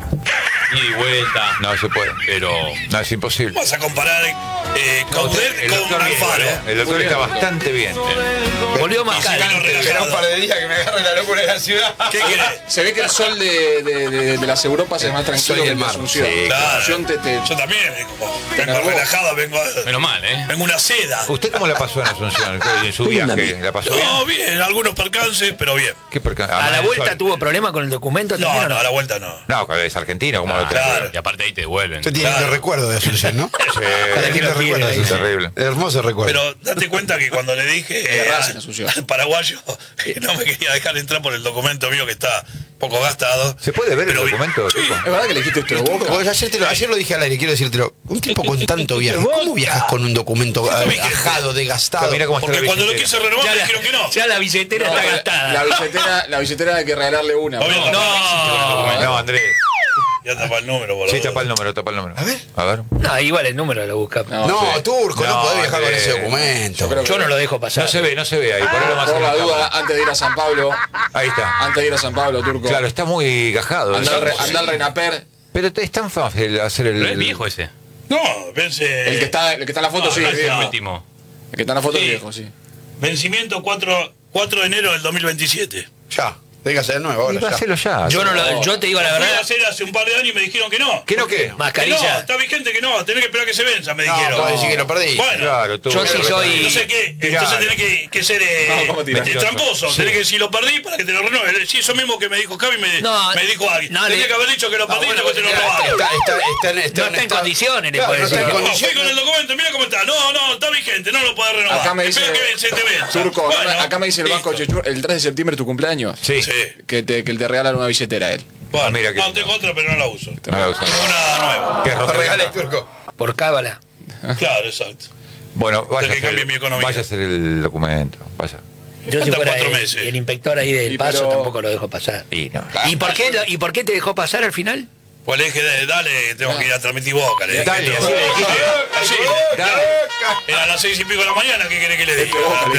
[SPEAKER 2] Ida y vuelta.
[SPEAKER 3] No se puede.
[SPEAKER 2] Pero.
[SPEAKER 3] No, es imposible.
[SPEAKER 5] Vas a comparar eh, Coudet
[SPEAKER 3] El
[SPEAKER 5] con
[SPEAKER 3] doctor, bien,
[SPEAKER 5] Alfaro.
[SPEAKER 3] ¿eh? El doctor está bastante bien.
[SPEAKER 1] Volvió más
[SPEAKER 5] Y se ganó
[SPEAKER 1] caro.
[SPEAKER 5] relajado.
[SPEAKER 6] Espera un par de días que me agarre la locura de la ciudad.
[SPEAKER 5] ¿Qué querés?
[SPEAKER 4] Se ve que el sol de, de, de, de las Europas es más tranquilo
[SPEAKER 6] Soy
[SPEAKER 4] que
[SPEAKER 6] el
[SPEAKER 4] el de
[SPEAKER 6] mar.
[SPEAKER 4] Asunción.
[SPEAKER 3] Sí,
[SPEAKER 4] En
[SPEAKER 5] Claro.
[SPEAKER 4] Asunción te, te-
[SPEAKER 5] Yo también vengo, vengo
[SPEAKER 4] Pero vos-
[SPEAKER 5] relajado, vengo, a-
[SPEAKER 2] Menos mal, ¿eh?
[SPEAKER 5] vengo una seda.
[SPEAKER 3] ¿Usted cómo la pasó en Asunción? En su
[SPEAKER 7] Uy,
[SPEAKER 3] viaje.
[SPEAKER 7] amigo.
[SPEAKER 3] ¿La pasó bien?
[SPEAKER 5] No, bien, algunos percances, pero bien.
[SPEAKER 3] ¿Qué perca-
[SPEAKER 1] A la
[SPEAKER 3] Además,
[SPEAKER 1] vuelta
[SPEAKER 3] sol-
[SPEAKER 1] tuvo problema con el documento
[SPEAKER 5] No,
[SPEAKER 1] también, ¿o
[SPEAKER 5] no,
[SPEAKER 1] no?
[SPEAKER 5] a la vuelta no.
[SPEAKER 3] No, es argentino, como
[SPEAKER 2] Ah,
[SPEAKER 3] lo trae.
[SPEAKER 5] claro.
[SPEAKER 2] Y aparte ahí te devuelven.
[SPEAKER 6] Usted tiene
[SPEAKER 5] Claro.
[SPEAKER 6] el recuerdo de Asunción, ¿no?
[SPEAKER 3] Sí.
[SPEAKER 1] ¿Para qué lo
[SPEAKER 6] Lindo
[SPEAKER 1] quiere?
[SPEAKER 6] recuerdo,
[SPEAKER 3] Es
[SPEAKER 6] dice.
[SPEAKER 3] terrible.
[SPEAKER 6] Hermoso recuerdo.
[SPEAKER 5] Pero date cuenta que cuando le dije
[SPEAKER 4] De
[SPEAKER 5] eh,
[SPEAKER 4] Racing,
[SPEAKER 5] al-
[SPEAKER 4] Asunción.
[SPEAKER 5] al paraguayo que no me quería dejar entrar por el documento mío que está poco gastado.
[SPEAKER 3] ¿Se puede ver el
[SPEAKER 5] Pero vi-
[SPEAKER 3] documento,
[SPEAKER 5] Sí.
[SPEAKER 3] Tuco?
[SPEAKER 4] ¿Es verdad que le dijiste usted
[SPEAKER 6] Porque
[SPEAKER 4] Boca?
[SPEAKER 6] ayer, te lo, ayer lo dije al aire, quiero decírtelo. Un tipo con tanto viaje, ¿cómo viajas con un documento ajado, desgastado?
[SPEAKER 3] Mira cómo está
[SPEAKER 5] Porque
[SPEAKER 3] la
[SPEAKER 5] cuando lo
[SPEAKER 3] billetera.
[SPEAKER 5] quise renovar
[SPEAKER 1] Ya
[SPEAKER 5] me
[SPEAKER 1] la,
[SPEAKER 5] dijeron que no.
[SPEAKER 1] ya la billetera
[SPEAKER 4] No,
[SPEAKER 1] está
[SPEAKER 4] la,
[SPEAKER 1] gastada.
[SPEAKER 4] la billetera, la billetera hay que regalarle una.
[SPEAKER 5] Obvio,
[SPEAKER 4] ¿no?
[SPEAKER 5] no.
[SPEAKER 3] No, Andrés.
[SPEAKER 5] Ya tapa el número, boludo.
[SPEAKER 3] Sí, tapa el número, tapa el número.
[SPEAKER 6] A ver.
[SPEAKER 3] A ver.
[SPEAKER 1] No, igual el número lo busca.
[SPEAKER 4] No,
[SPEAKER 6] No,
[SPEAKER 4] sí.
[SPEAKER 6] Turco, no,
[SPEAKER 3] No,
[SPEAKER 6] podés viajar con
[SPEAKER 3] Andrés.
[SPEAKER 6] ese documento.
[SPEAKER 4] Yo creo que-
[SPEAKER 1] Yo no lo dejo pasar.
[SPEAKER 3] No se ve, no se ve ahí. Ponelo más
[SPEAKER 4] Por
[SPEAKER 3] en
[SPEAKER 4] la
[SPEAKER 3] la
[SPEAKER 4] duda,
[SPEAKER 3] cámara.
[SPEAKER 4] antes de ir a San Pablo,
[SPEAKER 3] Ahí está.
[SPEAKER 4] antes de ir a San Pablo, Turco,
[SPEAKER 3] Claro, está muy gajado.
[SPEAKER 4] anda al, re-
[SPEAKER 3] eso.
[SPEAKER 4] anda al Renaper,
[SPEAKER 3] Pero es tan fácil hacer el...
[SPEAKER 2] Pero es viejo ese.
[SPEAKER 5] No, vence.
[SPEAKER 4] el que está, el que está en la foto,
[SPEAKER 5] No,
[SPEAKER 4] sí,
[SPEAKER 5] no,
[SPEAKER 4] es
[SPEAKER 5] no.
[SPEAKER 4] viejo.
[SPEAKER 2] El último.
[SPEAKER 4] El que está en la foto
[SPEAKER 5] Sí.
[SPEAKER 4] es viejo, sí.
[SPEAKER 5] Vencimiento cuatro, cuatro de enero del dos mil veintisiete.
[SPEAKER 6] Ya, tenés que hacer nuevo
[SPEAKER 3] Y
[SPEAKER 6] ahora.
[SPEAKER 3] va a
[SPEAKER 6] Ya.
[SPEAKER 3] hacerlo ya.
[SPEAKER 1] Yo no lo, yo te digo la
[SPEAKER 5] Lo fui a
[SPEAKER 1] verdad.
[SPEAKER 5] hacer hace un par de años y me dijeron que no.
[SPEAKER 3] ¿Qué no qué?
[SPEAKER 5] Que no,
[SPEAKER 1] Mascarilla.
[SPEAKER 5] está vigente que no, tenés que esperar que se venza, me
[SPEAKER 6] No,
[SPEAKER 5] dijeron.
[SPEAKER 6] podés decir que lo perdí.
[SPEAKER 5] Bueno,
[SPEAKER 3] Claro, tú.
[SPEAKER 1] Yo sí soy-
[SPEAKER 5] entonces qué,
[SPEAKER 3] Tiralo.
[SPEAKER 5] entonces tenés que, que ser eh,
[SPEAKER 4] No, ¿cómo tirás?
[SPEAKER 5] eh, tramposo,
[SPEAKER 3] Sí.
[SPEAKER 5] tenés que decir lo perdí para que te lo renueve. Sí, eso mismo que me dijo Cavi me,
[SPEAKER 1] No,
[SPEAKER 5] me dijo alguien.
[SPEAKER 1] no,
[SPEAKER 5] tenés
[SPEAKER 1] le-
[SPEAKER 5] que haber dicho que lo perdí y después te lo robaron.
[SPEAKER 6] Está, está, está, en- está,
[SPEAKER 1] No está en condiciones, le
[SPEAKER 6] Claro,
[SPEAKER 1] puedes
[SPEAKER 6] no está en
[SPEAKER 1] decir.
[SPEAKER 5] No, fui
[SPEAKER 6] condiciones.
[SPEAKER 5] con el documento, mira cómo está. No, no, está vigente, no lo podés renovar.
[SPEAKER 4] Acá me dice,
[SPEAKER 5] Espera que se te venza.
[SPEAKER 4] Turco, acá,
[SPEAKER 5] Bueno,
[SPEAKER 4] acá me dice el Banco
[SPEAKER 5] listo.
[SPEAKER 4] Chechur, el tres de septiembre es tu cumpleaños,
[SPEAKER 3] Sí.
[SPEAKER 5] Sí.
[SPEAKER 4] que te, que te regalan una billetera a él.
[SPEAKER 5] Bueno,
[SPEAKER 3] Ah, mira que-
[SPEAKER 5] no, tengo otra, pero no la uso.
[SPEAKER 3] No la uso.
[SPEAKER 5] Tengo una nueva.
[SPEAKER 3] Que es
[SPEAKER 6] Lo
[SPEAKER 3] roja.
[SPEAKER 6] regales, Turco.
[SPEAKER 1] Por cábala.
[SPEAKER 5] Claro, exacto.
[SPEAKER 3] Bueno, vaya a,
[SPEAKER 5] que
[SPEAKER 3] hacer,
[SPEAKER 5] cambie mi economía.
[SPEAKER 3] vaya a hacer el documento. Vaya.
[SPEAKER 1] Yo si
[SPEAKER 5] Faltan
[SPEAKER 1] fuera
[SPEAKER 5] cuatro
[SPEAKER 1] el,
[SPEAKER 5] meses.
[SPEAKER 1] el inspector ahí del
[SPEAKER 4] Y
[SPEAKER 1] paso
[SPEAKER 4] pero-
[SPEAKER 1] tampoco lo dejo pasar.
[SPEAKER 3] Y no.
[SPEAKER 1] ¿Y por qué lo- y por qué te dejó pasar al final?
[SPEAKER 5] Pues le dije, dale, tengo que ir a transmitir Boca. Le dije,
[SPEAKER 3] Dale,
[SPEAKER 5] todo.
[SPEAKER 3] así le dijiste.
[SPEAKER 5] Así,
[SPEAKER 3] Dale.
[SPEAKER 5] era a las seis y pico de la mañana, ¿qué querés que le diga?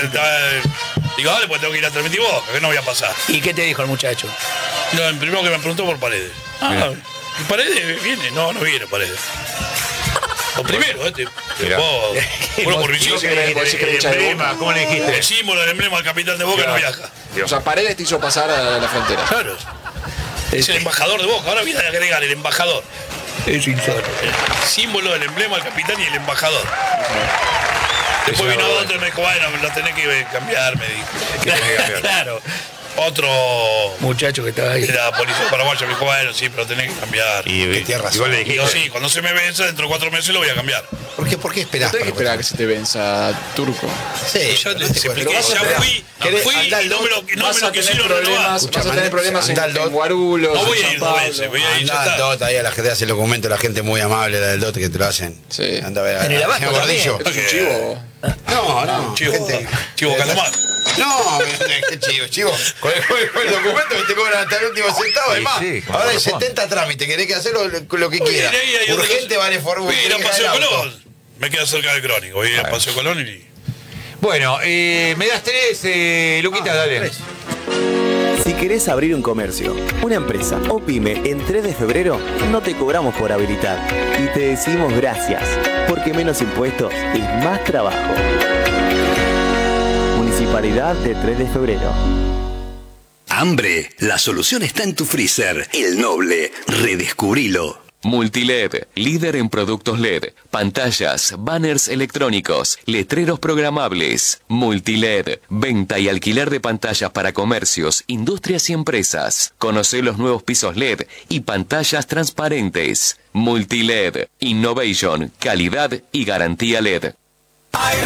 [SPEAKER 5] Digo, dale, pues tengo que ir a transmitir Boca, que no voy a pasar.
[SPEAKER 1] ¿Y qué te dijo el muchacho?
[SPEAKER 5] No, el primero que me preguntó por Paredes. Ah, ¿y Paredes viene? No, no viene Paredes. O primero, este.
[SPEAKER 3] Mirá.
[SPEAKER 5] Vos, bueno, por mi
[SPEAKER 4] ¿Vos qué crees? ¿Vos decís que eres hincha de Boca?
[SPEAKER 3] ¿Cómo le dijiste?
[SPEAKER 5] el símbolo, el emblema del capitán de Boca no viaja.
[SPEAKER 4] O sea, Paredes te hizo pasar a la frontera.
[SPEAKER 5] Claro. Es el embajador de Boca. Ahora viene a agregar el embajador.
[SPEAKER 1] Es insólito.
[SPEAKER 5] El símbolo, el emblema, el capitán y el embajador. Después vino otro y me dijo, bueno, me lo tenés que cambiar, me dijo.
[SPEAKER 1] Claro.
[SPEAKER 5] Otro
[SPEAKER 1] Muchacho que estaba ahí.
[SPEAKER 5] era policía paraguaya, me dijo, bueno, sí, pero tenés que cambiar. Y
[SPEAKER 3] Y,
[SPEAKER 6] tienes razón.
[SPEAKER 3] igual le
[SPEAKER 5] digo,
[SPEAKER 3] dijiste.
[SPEAKER 5] sí, cuando se me venza, dentro de cuatro meses lo voy a cambiar.
[SPEAKER 6] ¿Por qué, por qué esperás?
[SPEAKER 4] Tenés que
[SPEAKER 6] para
[SPEAKER 4] esperar a que se te venza, Turco.
[SPEAKER 6] Sí,
[SPEAKER 5] Ya
[SPEAKER 6] no
[SPEAKER 5] te
[SPEAKER 6] te
[SPEAKER 5] te
[SPEAKER 6] cuesta.
[SPEAKER 5] expliqué,
[SPEAKER 6] Vas a
[SPEAKER 5] ya
[SPEAKER 6] esperar.
[SPEAKER 5] fui,
[SPEAKER 6] ¿Querés
[SPEAKER 5] fui
[SPEAKER 6] andar
[SPEAKER 5] y no me lo, no
[SPEAKER 4] vas
[SPEAKER 5] me lo
[SPEAKER 4] a tener
[SPEAKER 5] quisieron
[SPEAKER 4] problemas,
[SPEAKER 5] renovar.
[SPEAKER 4] vas a tener problemas en,
[SPEAKER 6] Andá al
[SPEAKER 4] en
[SPEAKER 6] dot.
[SPEAKER 4] Guarulhos,
[SPEAKER 5] No voy
[SPEAKER 4] en
[SPEAKER 5] a
[SPEAKER 4] San
[SPEAKER 5] ir dos
[SPEAKER 4] Pablo.
[SPEAKER 5] veces, voy a ir, ya
[SPEAKER 6] Andá al
[SPEAKER 5] está.
[SPEAKER 6] dot, ahí a la gente hace el documento, la gente muy amable, la del dot que te lo hacen.
[SPEAKER 4] Sí.
[SPEAKER 6] Anda a ver.
[SPEAKER 1] En el
[SPEAKER 6] a-
[SPEAKER 1] abasto
[SPEAKER 6] a Gordillo.
[SPEAKER 4] ¿Esto es un chivo?
[SPEAKER 6] No, no.
[SPEAKER 5] Chivo,
[SPEAKER 6] gente-
[SPEAKER 5] chivo Calamar.
[SPEAKER 6] No, qué chivo, chivo. Con el, con el- con el documento que te cobran hasta el último centavo,
[SPEAKER 3] Sí,
[SPEAKER 6] además.
[SPEAKER 3] sí, como
[SPEAKER 6] Ahora hay
[SPEAKER 3] corresponde.
[SPEAKER 6] setenta trámites, querés que hacerlo lo, lo que quieras.
[SPEAKER 5] Ahí hay otra
[SPEAKER 6] Urgente
[SPEAKER 5] cosa.
[SPEAKER 6] vale por
[SPEAKER 5] Voy a ir a
[SPEAKER 6] tenés que
[SPEAKER 5] Paseo
[SPEAKER 6] dejar el auto.
[SPEAKER 5] Colón. Me queda cerca del Crónico. Voy a ir a Paseo Colón y...
[SPEAKER 3] Bueno, eh, me das tres, eh, Luquita, dale.
[SPEAKER 7] Si querés abrir un comercio, una empresa o pyme en tres de febrero, no te cobramos por habilitar. Y te decimos gracias, porque menos impuestos es más trabajo. Municipalidad de tres de febrero.
[SPEAKER 8] ¿Hambre? La solución está en tu freezer. El Noble. Redescubrilo.
[SPEAKER 9] Multiled, líder en productos L E D, pantallas, banners electrónicos, letreros programables. Multiled, venta y alquiler de pantallas para comercios, industrias y empresas. Conoce los nuevos pisos L E D y pantallas transparentes. Multiled, innovation, calidad y garantía L E D.